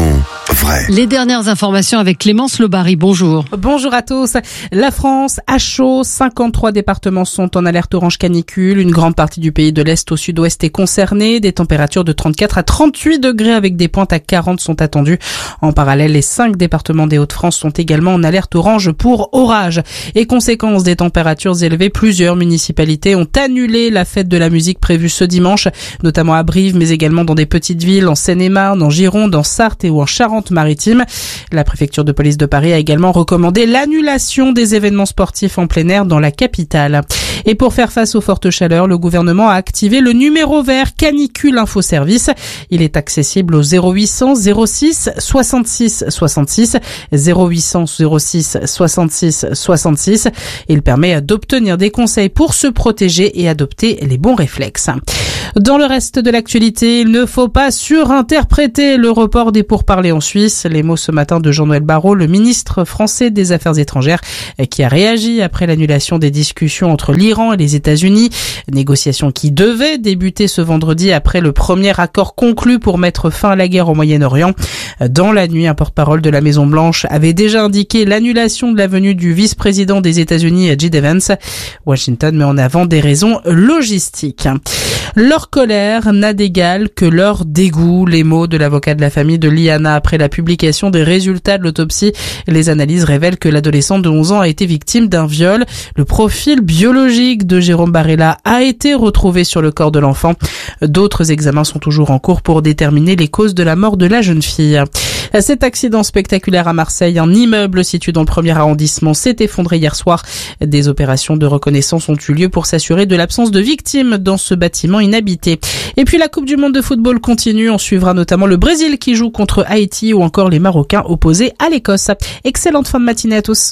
vrai. Les dernières informations avec Clémence Lebary. Bonjour. Bonjour à tous. La France a chaud. 53 départements sont en alerte orange canicule. Une grande partie du pays de l'Est au sud-ouest est concernée. Des températures de 34 à 38 degrés avec des pointes à 40 sont attendues. En parallèle, les 5 départements des Hauts-de-France sont également en alerte orange pour orage. Et conséquence des températures élevées, plusieurs municipalités ont annulé la fête de la musique prévue ce dimanche, notamment à Brive, mais également dans des petites villes en Seine-et-Marne, en Gironde, en Sarthe et ou en Charente-Maritime. La préfecture de police de Paris a également recommandé l'annulation des événements sportifs en plein air dans la capitale. Et pour faire face aux fortes chaleurs, le gouvernement a activé le numéro vert Canicule Info Service. Il est accessible au 0800 06 66 66, 0800 06 66 66. Il permet d'obtenir des conseils pour se protéger et adopter les bons réflexes. Dans le reste de l'actualité, il ne faut pas surinterpréter le report des pourparlers en Suisse. Les mots ce matin de Jean-Noël Barrot, le ministre français des Affaires étrangères, qui a réagi après l'annulation des discussions entre l'Iran et les États-Unis. Négociations qui devaient débuter ce vendredi après le premier accord conclu pour mettre fin à la guerre au Moyen-Orient. Dans la nuit, un porte-parole de la Maison-Blanche avait déjà indiqué l'annulation de la venue du vice-président des États-Unis, J.D. Vance. Washington met en avant des raisons logistiques. Leur colère n'a d'égal que leur dégoût. Les mots de l'avocat de la famille de Liana après la publication des résultats de l'autopsie. Les analyses révèlent que l'adolescente de 11 ans a été victime d'un viol. Le profil biologique de Jérôme Barella a été retrouvé sur le corps de l'enfant. D'autres examens sont toujours en cours pour déterminer les causes de la mort de la jeune fille. Cet accident spectaculaire à Marseille, un immeuble situé dans le 1er arrondissement, s'est effondré hier soir. Des opérations de reconnaissance ont eu lieu pour s'assurer de l'absence de victimes dans ce bâtiment inhabité. Et puis la Coupe du Monde de football continue. On suivra notamment le Brésil qui joue contre Haïti ou encore les Marocains opposés à l'Écosse. Excellente fin de matinée à tous.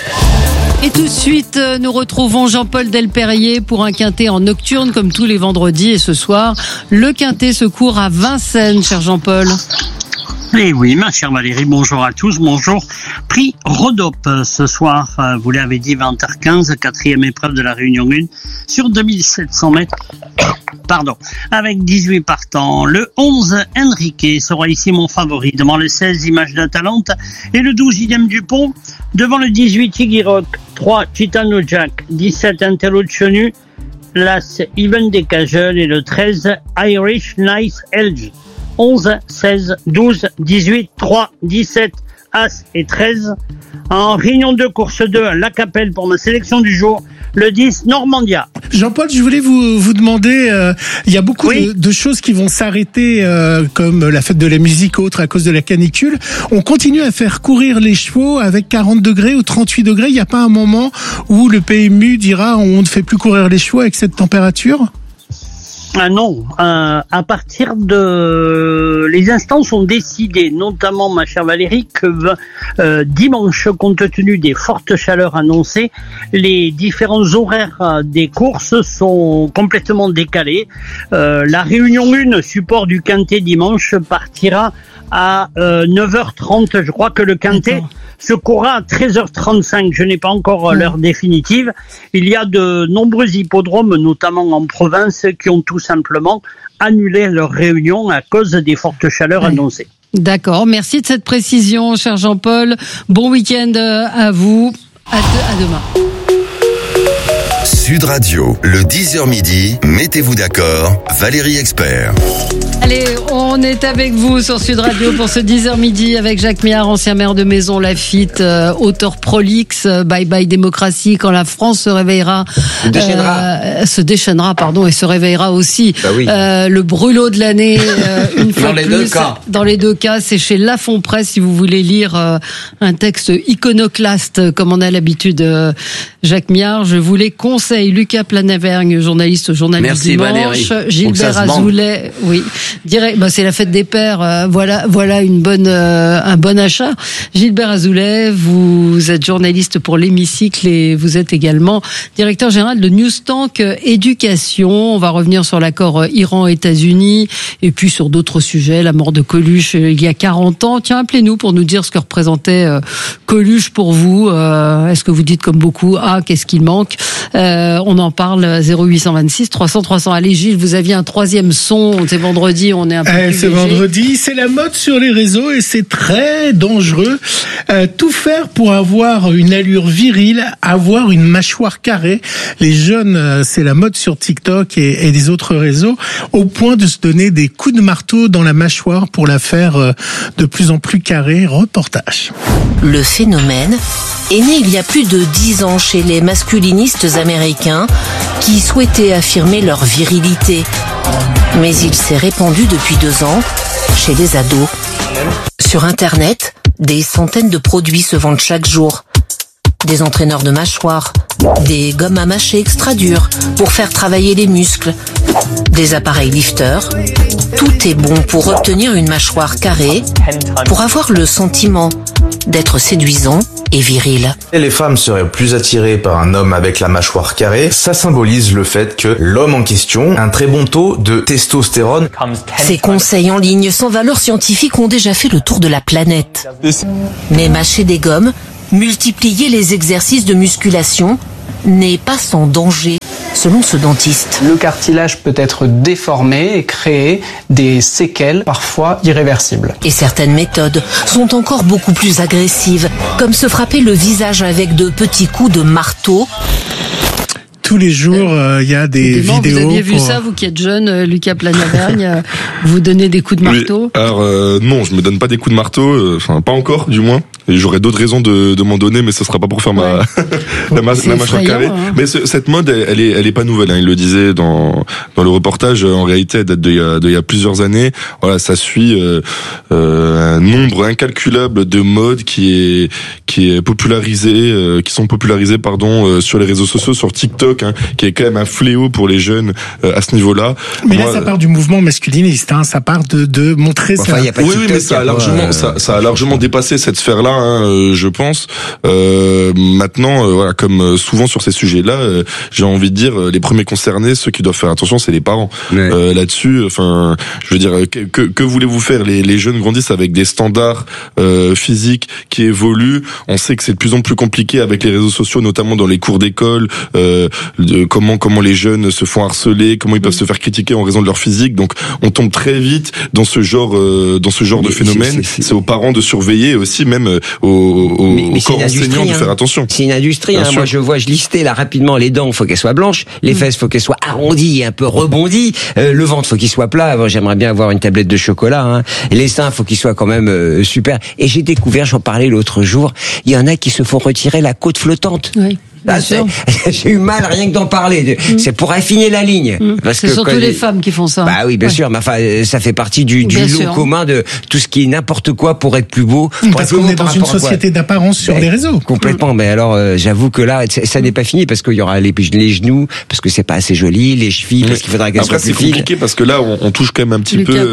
Et tout de suite, nous retrouvons Jean-Paul Delperrier pour un quintet en nocturne comme tous les vendredis. Et ce soir, le quintet se court à Vincennes, cher Jean-Paul. Eh oui, ma chère Valérie, bonjour à tous, bonjour. Prix Rhodope ce soir, vous l'avez dit, 20h15, quatrième épreuve de la Réunion 1 sur 2700 mètres. Pardon, avec 18 partants. Le 11, Enrique, sera ici mon favori, devant le 16, Image de Talente, et le 12, Idem Dupont, devant le 18, Iggy Rock, 3, Titano Jack, 17, Interlucionu, l'As, Even Decajel, et le 13, Irish Nice Elge. 11, 16, 12, 18, 3, 17, As et 13. En réunion 2, course 2, La Capelle pour ma sélection du jour. Le 10, Normandia. Jean-Paul, je voulais vous demander, il y a beaucoup de choses qui vont s'arrêter, comme la fête de la musique autre à cause de la canicule. On continue à faire courir les chevaux avec 40 degrés ou 38 degrés. Il n'y a pas un moment où le PMU dira on ne fait plus courir les chevaux avec cette température ? Ah non, à partir de... Les instances ont décidé, notamment ma chère Valérie, que dimanche, compte tenu des fortes chaleurs annoncées, les différents horaires des courses sont complètement décalés. La Réunion 1, support du quintet dimanche, partira à 9h30. Je crois que le quintet se courra à 13h35. Je n'ai pas encore l'heure définitive. Il y a de nombreux hippodromes, notamment en province, qui ont tout simplement annulé leur réunion à cause des fortes chaleurs annoncées. D'accord. Merci de cette précision, cher Jean-Paul. Bon week-end à vous. À demain. Sud Radio, le 10h midi, mettez-vous d'accord, Valérie Expert. Allez, on est avec vous sur Sud Radio pour ce 10h midi avec Jacques Miard, ancien maire de Maison Lafitte, auteur prolixe, Bye Bye Démocratie, quand la France se réveillera. Se déchaînera, et se réveillera aussi. Bah oui. Le brûlot de l'année, une fois de plus. Dans les deux cas, c'est chez Lafon Presse si vous voulez lire un texte iconoclaste comme on a l'habitude. Jacques Miard, je vous les conseille. Lucas Planavergne, journaliste au Journal du Dimanche. Valérie. Gilbert Azoulay, oui. C'est la fête des pères. Voilà un bon achat. Gilbert Azoulay, vous êtes journaliste pour l'Hémicycle et vous êtes également directeur général de Newstank Éducation. On va revenir sur l'accord Iran-États-Unis et puis sur d'autres sujets. La mort de Coluche il y a 40 ans. Tiens, appelez-nous pour nous dire ce que représentait Coluche pour vous. Est-ce que vous dites comme beaucoup, qu'est-ce qu'il manque? On en parle 0826 300 300. Allez Gilles, vous aviez un troisième son, c'est vendredi. vendredi, on est un peu plus c'est vendredi, c'est la mode sur les réseaux et c'est très dangereux. Tout faire pour avoir une allure virile, avoir une mâchoire carrée. Les jeunes, c'est la mode sur TikTok et les autres réseaux, au point de se donner des coups de marteau dans la mâchoire pour la faire de plus en plus carrée. Reportage. Le phénomène est né il y a plus de 10 ans chez les masculinistes américains qui souhaitaient affirmer leur virilité. Mais il s'est répandu depuis 2 ans chez les ados. Sur Internet, des centaines de produits se vendent chaque jour. Des entraîneurs de mâchoire, des gommes à mâcher extra dures pour faire travailler les muscles, des appareils lifters. Tout est bon pour obtenir une mâchoire carrée, pour avoir le sentiment d'être séduisant et viril. Et les femmes seraient plus attirées par un homme avec la mâchoire carrée. Ça symbolise le fait que l'homme en question a un très bon taux de testostérone. Ces conseils en ligne sans valeur scientifique ont déjà fait le tour de la planète. Mais mâcher des gommes, multiplier les exercices de musculation n'est pas sans danger, selon ce dentiste. Le cartilage peut être déformé et créer des séquelles, parfois irréversibles. Et certaines méthodes sont encore beaucoup plus agressives, comme se frapper le visage avec de petits coups de marteau. Tous les jours, il y a des vidéos. Vous aviez vu ça, vous qui êtes jeune, Lucas Planavergne, vous donnez des coups de marteau? Oui, alors non, je me donne pas des coups de marteau, enfin pas encore du moins. Et j'aurais d'autres raisons de m'en donner, mais ce sera pas pour faire ma mâchoire carrée. Hein. Mais cette mode, elle est pas nouvelle. Hein. Il le disait dans le reportage. En réalité, elle date d'il y a plusieurs années. Voilà, ça suit un nombre incalculable de modes qui est popularisé, qui sont popularisés sur les réseaux sociaux, sur TikTok, hein, qui est quand même un fléau pour les jeunes à ce niveau-là. Mais là, ça part du mouvement masculiniste. Hein. Ça part de montrer ça. Oui, mais ça a largement dépassé cette sphère-là. Je pense. Maintenant, voilà, comme souvent sur ces sujets-là, j'ai envie de dire, les premiers concernés, ceux qui doivent faire attention, c'est les parents. Ouais. Là-dessus, enfin, je veux dire, que voulez-vous faire? Les jeunes grandissent avec des standards physiques qui évoluent. On sait que c'est de plus en plus compliqué avec les réseaux sociaux, notamment dans les cours d'école. Comment les jeunes se font harceler, comment ils peuvent se faire critiquer en raison de leur physique. Donc, on tombe très vite dans ce genre de phénomène. C'est aux parents de surveiller aussi, même au corps enseignant de faire attention. C'est une industrie. Hein. Moi, je listais là rapidement. Les dents, faut qu'elles soient blanches. Les fesses, faut qu'elles soient arrondies et un peu rebondies. Le ventre, faut qu'il soit plat. Moi, j'aimerais bien avoir une tablette de chocolat. Hein. Et les seins, faut qu'ils soient quand même super. Et j'ai découvert, j'en parlais l'autre jour, il y en a qui se font retirer la côte flottante. Oui. Là, j'ai eu mal rien que d'en parler. C'est pour affiner la ligne. Parce que surtout les femmes qui font ça. Bah oui, bien sûr. Mais enfin, ça fait partie du lot commun de tout ce qui est n'importe quoi pour être plus beau. Parce qu'on est dans une société d'apparence sur les réseaux. Complètement. Mais alors, j'avoue que là, ça n'est pas fini parce qu'il y aura les genoux, parce que c'est pas assez joli, les chevilles, parce qu'il faudra qu'elles soient plus fines. Après, c'est compliqué parce que là, on touche quand même un petit peu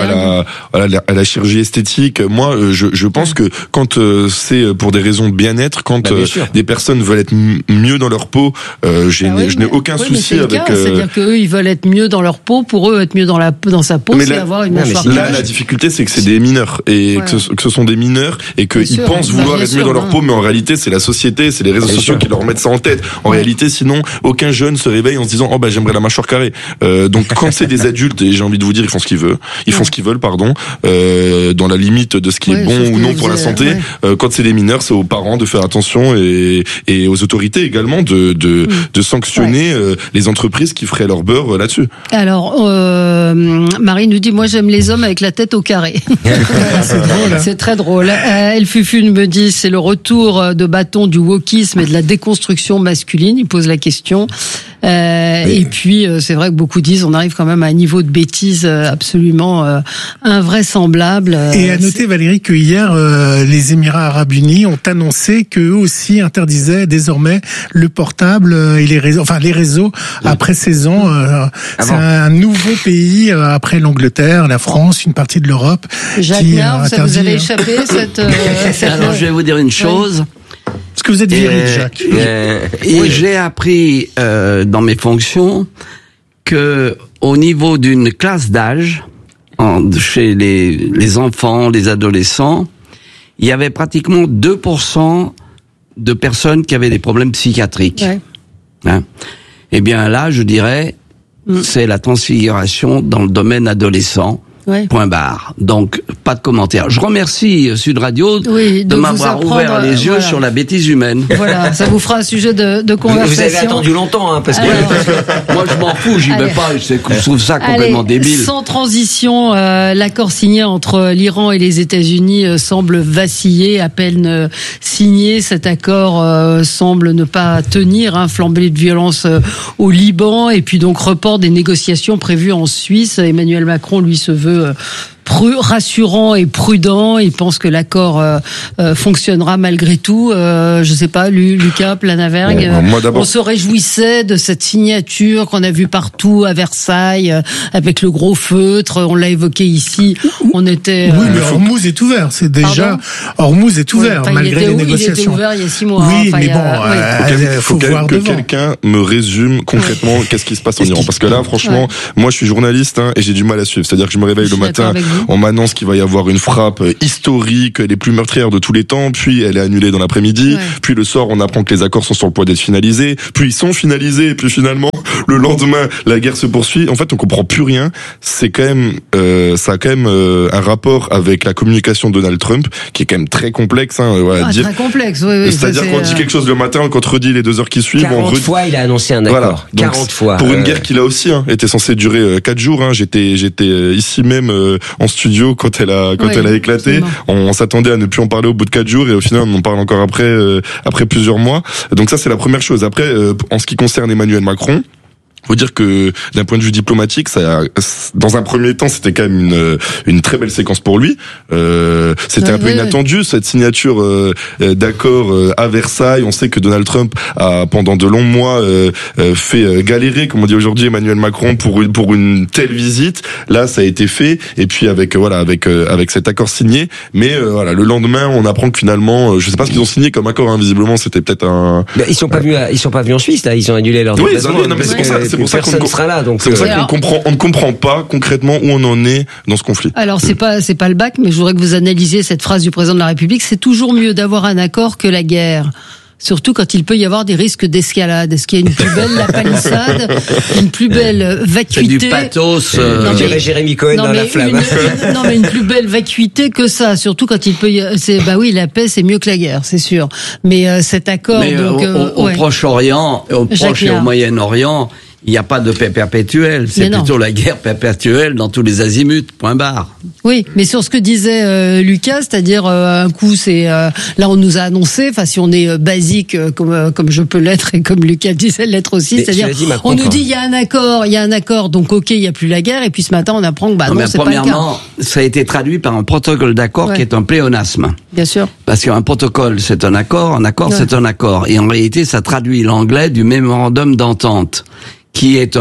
à la chirurgie esthétique. Moi, je pense que quand c'est pour des raisons de bien-être, quand des personnes veulent être mieux dans leur peau, je n'ai aucun souci avec. C'est-à-dire qu'eux, ils veulent être mieux dans leur peau. Pour eux, être mieux dans sa peau, c'est avoir une mâchoire. Là, la difficulté, c'est que c'est des mineurs et que ce sont des mineurs et qu'ils pensent vouloir être mieux dans leur peau, mais en réalité, c'est la société, c'est les réseaux sociaux qui leur mettent ça en tête. En réalité, sinon, aucun jeune se réveille en se disant, j'aimerais la mâchoire carrée. Donc, quand c'est des adultes, et j'ai envie de vous dire, ils font ce qu'ils veulent. Ils font ce qu'ils veulent, dans la limite de ce qui est bon ou non pour la santé. Quand c'est des mineurs, c'est aux parents de faire attention et aux autorités également de sanctionner les entreprises qui feraient leur beurre là-dessus. Alors, Marie nous dit, moi j'aime les hommes avec la tête au carré. C'est drôle. Hein. C'est très drôle. El Fufune me dit, c'est le retour de bâton du wokisme et de la déconstruction masculine. Il pose la question. Et puis, c'est vrai que beaucoup disent, on arrive quand même à un niveau de bêtise absolument invraisemblable. Et à noter, Valérie, que hier, les Émirats Arabes Unis ont annoncé qu'eux aussi interdisaient désormais le portable et les réseaux après 16 ans. C'est un nouveau pays après l'Angleterre, la France, une partie de l'Europe. Jacques Nard, ça vous avait échappé cette Alors, je vais vous dire une chose. Est-ce que vous êtes viril, Jacques? Et j'ai appris dans mes fonctions que au niveau d'une classe d'âge, chez les enfants, les adolescents, il y avait pratiquement 2% de personnes qui avaient des problèmes psychiatriques. Ouais. Hein? Eh bien là, je dirais, c'est la transfiguration dans le domaine adolescent. Ouais. Point barre. Donc, pas de commentaire. Je remercie Sud Radio de m'avoir ouvert les yeux sur la bêtise humaine. Voilà, ça vous fera un sujet de conversation. Vous avez attendu longtemps, hein, parce que moi je m'en fous, j'y vais pas, je trouve ça complètement débile. Sans transition, l'accord signé entre l'Iran et les États-Unis semble vaciller, à peine signé. Cet accord semble ne pas tenir, flambée de violence au Liban, et puis donc report des négociations prévues en Suisse. Emmanuel Macron, lui, se veut rassurant et prudent. Il pense que l'accord fonctionnera malgré tout. Je sais pas, Lucas Planavergne, on se réjouissait de cette signature qu'on a vue partout à Versailles, avec le gros feutre. On l'a évoqué ici. On était. Oui, mais Hormuz est ouvert. C'est déjà Hormuz est ouvert malgré les négociations. Il était ouvert il y a 6 mois. Oui, mais bon, faut que quelqu'un me résume concrètement qu'est-ce qui se passe en Iran. Parce que là, franchement, moi, je suis journaliste et j'ai du mal à suivre. C'est-à-dire que je me réveille le matin. On m'annonce qu'il va y avoir une frappe historique, les plus meurtrières de tous les temps, puis elle est annulée dans l'après-midi, puis le soir on apprend que les accords sont sur le point d'être finalisés, puis ils sont finalisés, et puis finalement le lendemain la guerre se poursuit. En fait, on comprend plus rien. C'est quand même, ça a quand même un rapport avec la communication de Donald Trump qui est quand même très complexe. Très complexe. Oui, c'est-à-dire qu'on dit quelque chose le matin, on contredit les 2 heures qui suivent. 40 fois il a annoncé un accord. Voilà. 40 fois. Pour une guerre qui là aussi était censée durer 4 jours. J'étais ici même en studio quand elle a éclaté. On s'attendait à ne plus en parler au bout de 4 jours et au final on en parle encore après plusieurs mois. Donc ça c'est la première chose. Après en ce qui concerne Emmanuel Macron, faut dire que d'un point de vue diplomatique, ça, dans un premier temps, c'était quand même une très belle séquence pour lui. C'était un peu inattendu cette signature d'accord à Versailles. On sait que Donald Trump a pendant de longs mois fait galérer, comme on dit aujourd'hui, Emmanuel Macron pour une telle visite. Là, ça a été fait. Et puis avec cet accord signé. Mais le lendemain, on apprend que finalement, je sais pas ce qu'ils ont signé comme accord. Visiblement, c'était peut-être un. Mais ils sont pas venus en Suisse là. Ils ont annulé leur déplacement. Oui, non, mais c'est pour ça qu'on ne comprend pas concrètement où on en est dans ce conflit. Alors c'est pas le bac, mais je voudrais que vous analysiez cette phrase du président de la République. C'est toujours mieux d'avoir un accord que la guerre. Surtout quand il peut y avoir des risques d'escalade. Est-ce qu'il y a une plus belle la palissade, une plus belle vacuité? C'est du pathos. Jérémy Cohen dans la flamme. Non, mais une plus belle vacuité que ça. Surtout quand il peut la paix c'est mieux que la guerre, c'est sûr. Mais cet accord, au Proche-Orient, au Proche et au Moyen-Orient, il n'y a pas de paix perpétuelle, c'est plutôt la guerre perpétuelle dans tous les azimuts, point barre. Oui, mais sur ce que disait Lucas, c'est-à-dire un coup c'est là on nous a annoncé, si on est basique comme je peux l'être et comme Lucas disait l'être aussi, c'est-à-dire on nous dit il y a un accord, donc ok il y a plus la guerre, et puis ce matin on apprend que non c'est pas le cas. Premièrement, ça a été traduit par un protocole d'accord qui est un pléonasme. Bien sûr. Parce qu'un protocole c'est un accord c'est un accord, et en réalité ça traduit l'anglais du mémorandum d'entente, qui est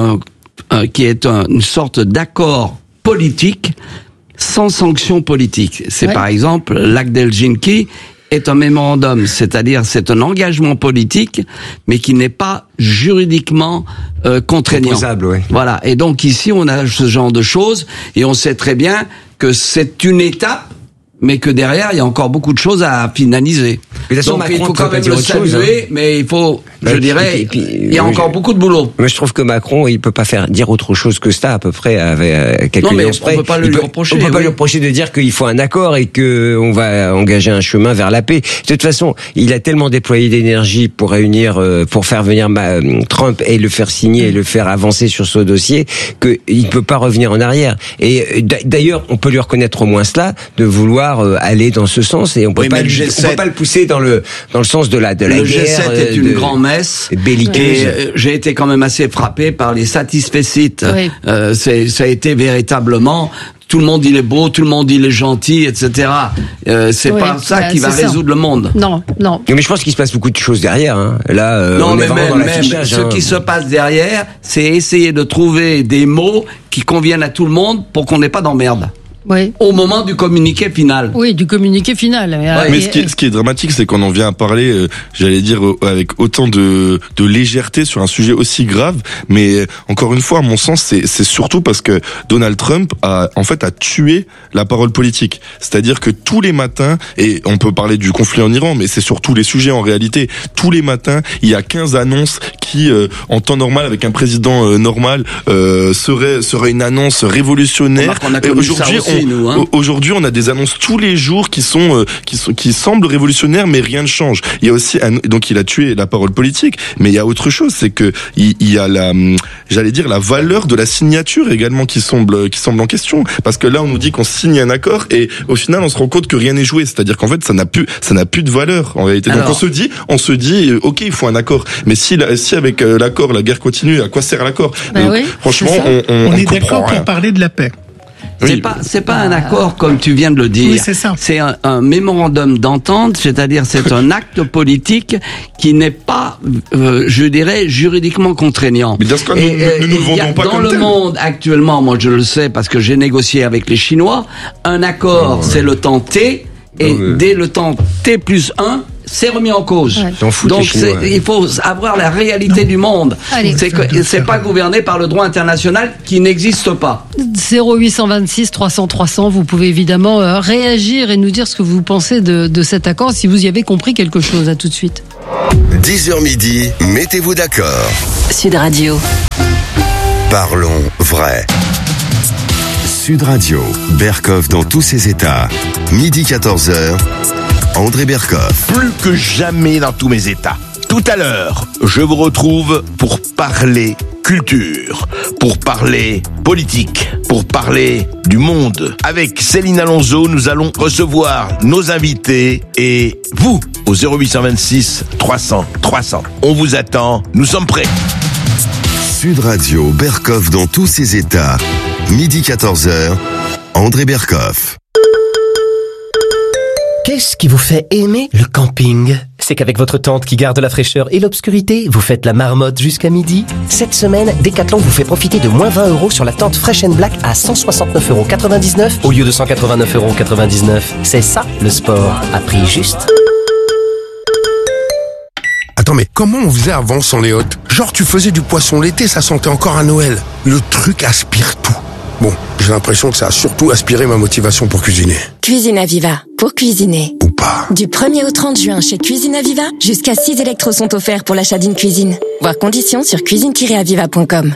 une sorte d'accord politique sans sanction politique. C'est par exemple l'acte d'Helsinki est un mémorandum, c'est-à-dire c'est un engagement politique, mais qui n'est pas juridiquement contraignant. Imposable, Voilà. Et donc ici on a ce genre de choses, et on sait très bien que c'est une étape, mais que derrière il y a encore beaucoup de choses à finaliser. Donc il faut quand même le saluer, mais il faut, je dirais, il y a encore beaucoup de boulot. Mais je trouve que Macron, il peut pas dire autre chose que ça, à peu près, avec quelques nuances près. On peut pas lui reprocher. On peut pas lui reprocher de dire qu'il faut un accord et que on va engager un chemin vers la paix. De toute façon, il a tellement déployé d'énergie pour faire venir Trump et le faire signer et le faire avancer sur ce dossier, qu'il peut pas revenir en arrière. Et d'ailleurs, on peut lui reconnaître au moins cela, de vouloir aller dans ce sens, et on peut pas le pousser dans le sens de la guerre. Le G7 est une grand-messe belliqueuse. Et j'ai été quand même assez frappé par les satisfecit. Ça a été véritablement, tout le monde il est beau, tout le monde il est gentil, etc. C'est pas ça qui va résoudre le monde. Non. Mais je pense qu'il se passe beaucoup de choses derrière. Là, non, on mais est vraiment dans l'affichage. Ce qui se passe derrière, c'est essayer de trouver des mots qui conviennent à tout le monde pour qu'on n'ait pas d'emmerde. au moment du communiqué final. Oui, du communiqué final. Mais ce qui est dramatique, c'est qu'on en vient à parler, j'allais dire, avec autant de légèreté sur un sujet aussi grave. Mais encore une fois, à mon sens, c'est surtout parce que Donald Trump a tué la parole politique. C'est-à-dire que tous les matins, et on peut parler du conflit en Iran, mais c'est sur tous les sujets en réalité, tous les matins, il y a 15 annonces qui, en temps normal, avec un président normal, serait une annonce révolutionnaire. Aujourd'hui, on a des annonces tous les jours qui semblent révolutionnaires, mais rien ne change. Il y a aussi donc il a tué la parole politique, mais il y a autre chose, c'est que il y a la valeur de la signature également qui semble en question, parce que là on nous dit qu'on signe un accord et au final on se rend compte que rien n'est joué, c'est-à-dire qu'en fait ça n'a plus de valeur en réalité. Donc on se dit ok, il faut un accord, mais si avec l'accord la guerre continue, à quoi sert l'accord? Franchement, on est d'accord pour parler de la paix. C'est pas un accord comme tu viens de le dire. Oui, c'est ça. C'est un mémorandum d'entente, c'est-à-dire c'est un acte politique qui n'est pas, je dirais, juridiquement contraignant. Mais dans ce cas, nous le vendons pas comme tel. Dans le monde actuellement, moi je le sais parce que j'ai négocié avec les Chinois, un accord c'est le temps T, et dès le temps T+1, c'est remis en cause. Donc il faut avoir la réalité du monde. C'est pas gouverné par le droit international qui n'existe pas. 0826 300 300, vous pouvez évidemment réagir et nous dire ce que vous pensez de cet accord, si vous y avez compris quelque chose. À tout de suite. 10h midi, mettez-vous d'accord. Sud Radio. Parlons vrai. Sud Radio, Berkoff dans tous ses états. Midi 14h, André Berkoff. Plus que jamais dans tous mes états. Tout à l'heure, je vous retrouve pour parler culture, pour parler politique, pour parler du monde. Avec Céline Alonso, nous allons recevoir nos invités et vous, au 0826 300 300. On vous attend, nous sommes prêts. Sud Radio, Berkoff dans tous ses états. Midi 14h, André Berkoff. Qu'est-ce qui vous fait aimer le camping? C'est qu'avec votre tente qui garde la fraîcheur et l'obscurité, vous faites la marmotte jusqu'à midi. Cette semaine, Decathlon vous fait profiter de moins 20 € sur la tente Fresh & Black à 169,99 € au lieu de 189,99 €. C'est ça, le sport, à prix juste. Attends, mais comment on faisait avant sans les hôtes? Genre, tu faisais du poisson l'été, ça sentait encore à Noël. Le truc aspire tout. Bon, j'ai l'impression que ça a surtout aspiré ma motivation pour cuisiner. Cuisine Aviva, pour cuisiner. Ou pas. Du 1er au 30 juin chez Cuisine Aviva, jusqu'à 6 électros sont offerts pour l'achat d'une cuisine. Voir conditions sur cuisine-aviva.com.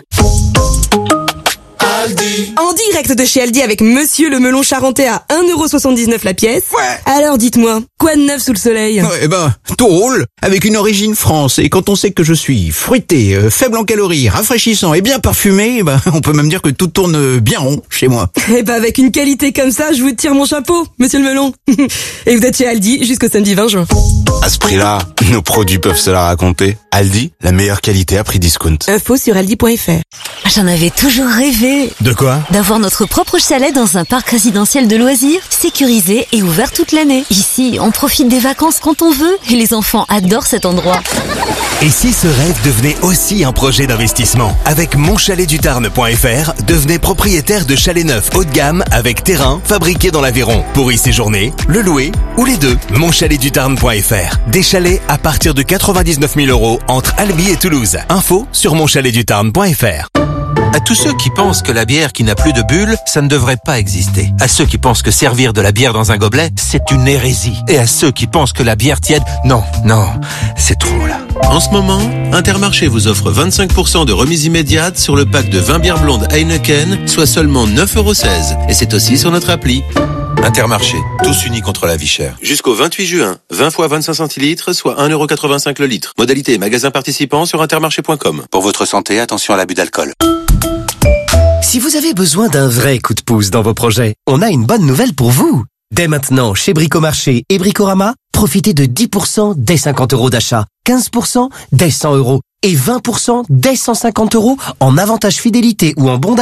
En direct de chez Aldi avec Monsieur le melon charentais à 1,79 € la pièce. Ouais. Alors dites-moi, quoi de neuf sous le soleil? Tout roule avec une origine France. Et quand on sait que je suis fruité, faible en calories, rafraîchissant et bien parfumé, on peut même dire que tout tourne bien rond chez moi. Avec une qualité comme ça, je vous tire mon chapeau, Monsieur le melon. Et vous êtes chez Aldi jusqu'au samedi 20 juin. À ce prix-là, nos produits peuvent se la raconter. Aldi, la meilleure qualité à prix discount. Info sur aldi.fr. J'en avais toujours rêvé. De quoi? D'avoir notre propre chalet dans un parc résidentiel de loisirs, sécurisé et ouvert toute l'année. Ici, on profite des vacances quand on veut et les enfants adorent cet endroit. Et si ce rêve devenait aussi un projet d'investissement? Avec monchaletdutarn.fr, devenez propriétaire de chalets neufs haut de gamme avec terrain fabriqué dans l'Aveyron. Pour y séjourner, le louer ou les deux. Monchaletdutarn.fr. Des chalets à partir de 99 000 € entre Albi et Toulouse. Info sur monchaletdutarn.fr. À tous ceux qui pensent que la bière qui n'a plus de bulles, ça ne devrait pas exister. À ceux qui pensent que servir de la bière dans un gobelet, c'est une hérésie. Et à ceux qui pensent que la bière tiède, non, c'est trop là. En ce moment, Intermarché vous offre 25% de remise immédiate sur le pack de 20 bières blondes Heineken, soit seulement 9,16 €. Et c'est aussi sur notre appli. Intermarché, tous unis contre la vie chère. Jusqu'au 28 juin, 20 fois 25 centilitres, soit 1,85 € le litre. Modalité et magasin participant sur intermarché.com. Pour votre santé, attention à l'abus d'alcool. Si vous avez besoin d'un vrai coup de pouce dans vos projets, on a une bonne nouvelle pour vous. Dès maintenant, chez Bricomarché et Bricorama, profitez de 10% dès 50 € d'achat, 15% dès 100 € et 20% dès 150 € en avantage fidélité ou en bon d'achat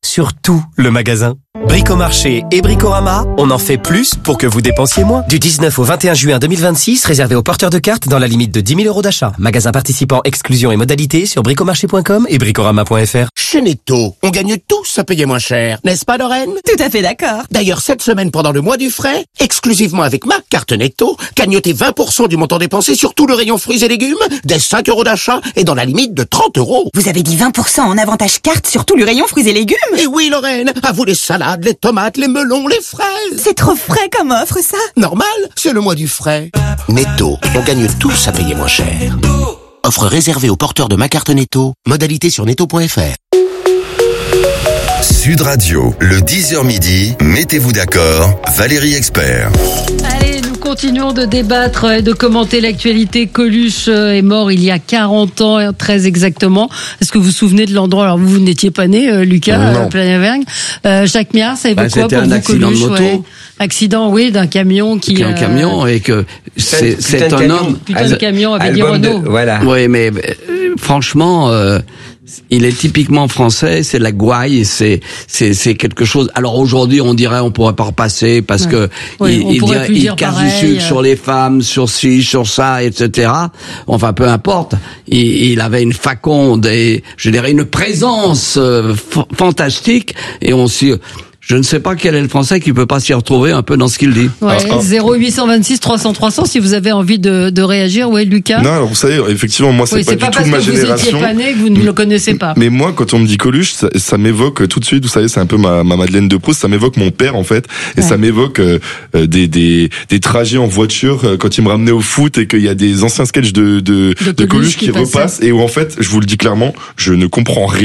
sur tout le magasin. Bricomarché et Bricorama, on en fait plus pour que vous dépensiez moins. Du 19 au 21 juin 2026, réservé aux porteurs de cartes dans la limite de 10 000 euros d'achat. Magasin participant, exclusion et modalités sur bricomarché.com et bricorama.fr. Chez Netto, on gagne tous à payer moins cher, n'est-ce pas Lorraine? Tout à fait d'accord. D'ailleurs, cette semaine pendant le mois du frais, exclusivement avec ma carte Netto, gagnotez 20% du montant dépensé sur tout le rayon fruits et légumes, dès 5 euros d'achat et dans la limite de 30 euros. Vous avez dit 20% en avantage carte sur tout le rayon fruits et légumes? Et oui Lorraine, à vous les salades, les tomates, les melons, les fraises. C'est trop frais comme offre ça. Normal, c'est le mois du frais. Netto, on gagne tous à payer moins cher. Offre réservée aux porteurs de ma carte Netto, modalité sur netto.fr. Sud Radio, le 10h midi, mettez-vous d'accord, Valérie Expert. Allez, nous continuons de débattre et de commenter l'actualité. Coluche est mort il y a 40 ans, très exactement. Est-ce que vous vous souvenez de l'endroit? Alors vous n'étiez pas né, Lucas, Planavergne. Jacques Miard, ça évoque quoi pour vous, accident Coluche? de moto. Ouais. Accident, oui, d'un camion qui... Un camion et que c'est un homme... Putain de camion avait dit Renault. Voilà. Oui, mais franchement... il est typiquement français, c'est la gouaille, c'est quelque chose. Alors aujourd'hui, on dirait on pourrait pas repasser parce que il casse du sucre sur les femmes, sur ci, sur ça, etc. Enfin, peu importe. Il avait une faconde et je dirais une présence fantastique et je ne sais pas quel est le Français qui peut pas s'y retrouver un peu dans ce qu'il dit. Ouais, 0826 300 300 si vous avez envie de réagir. Ouais, Lucas. Non, alors vous savez, effectivement, moi c'est pas du tout de ma génération. C'est pas parce que vous étiez pas né que vous ne le connaissez pas. Mais moi, quand on me dit Coluche, ça m'évoque tout de suite. Vous savez, c'est un peu ma Madeleine de Proust. Ça m'évoque mon père en fait, et ça m'évoque des trajets en voiture quand il me ramenait au foot et qu'il y a des anciens sketchs de Coluche qui repassent et où en fait, je vous le dis clairement, je ne comprends rien.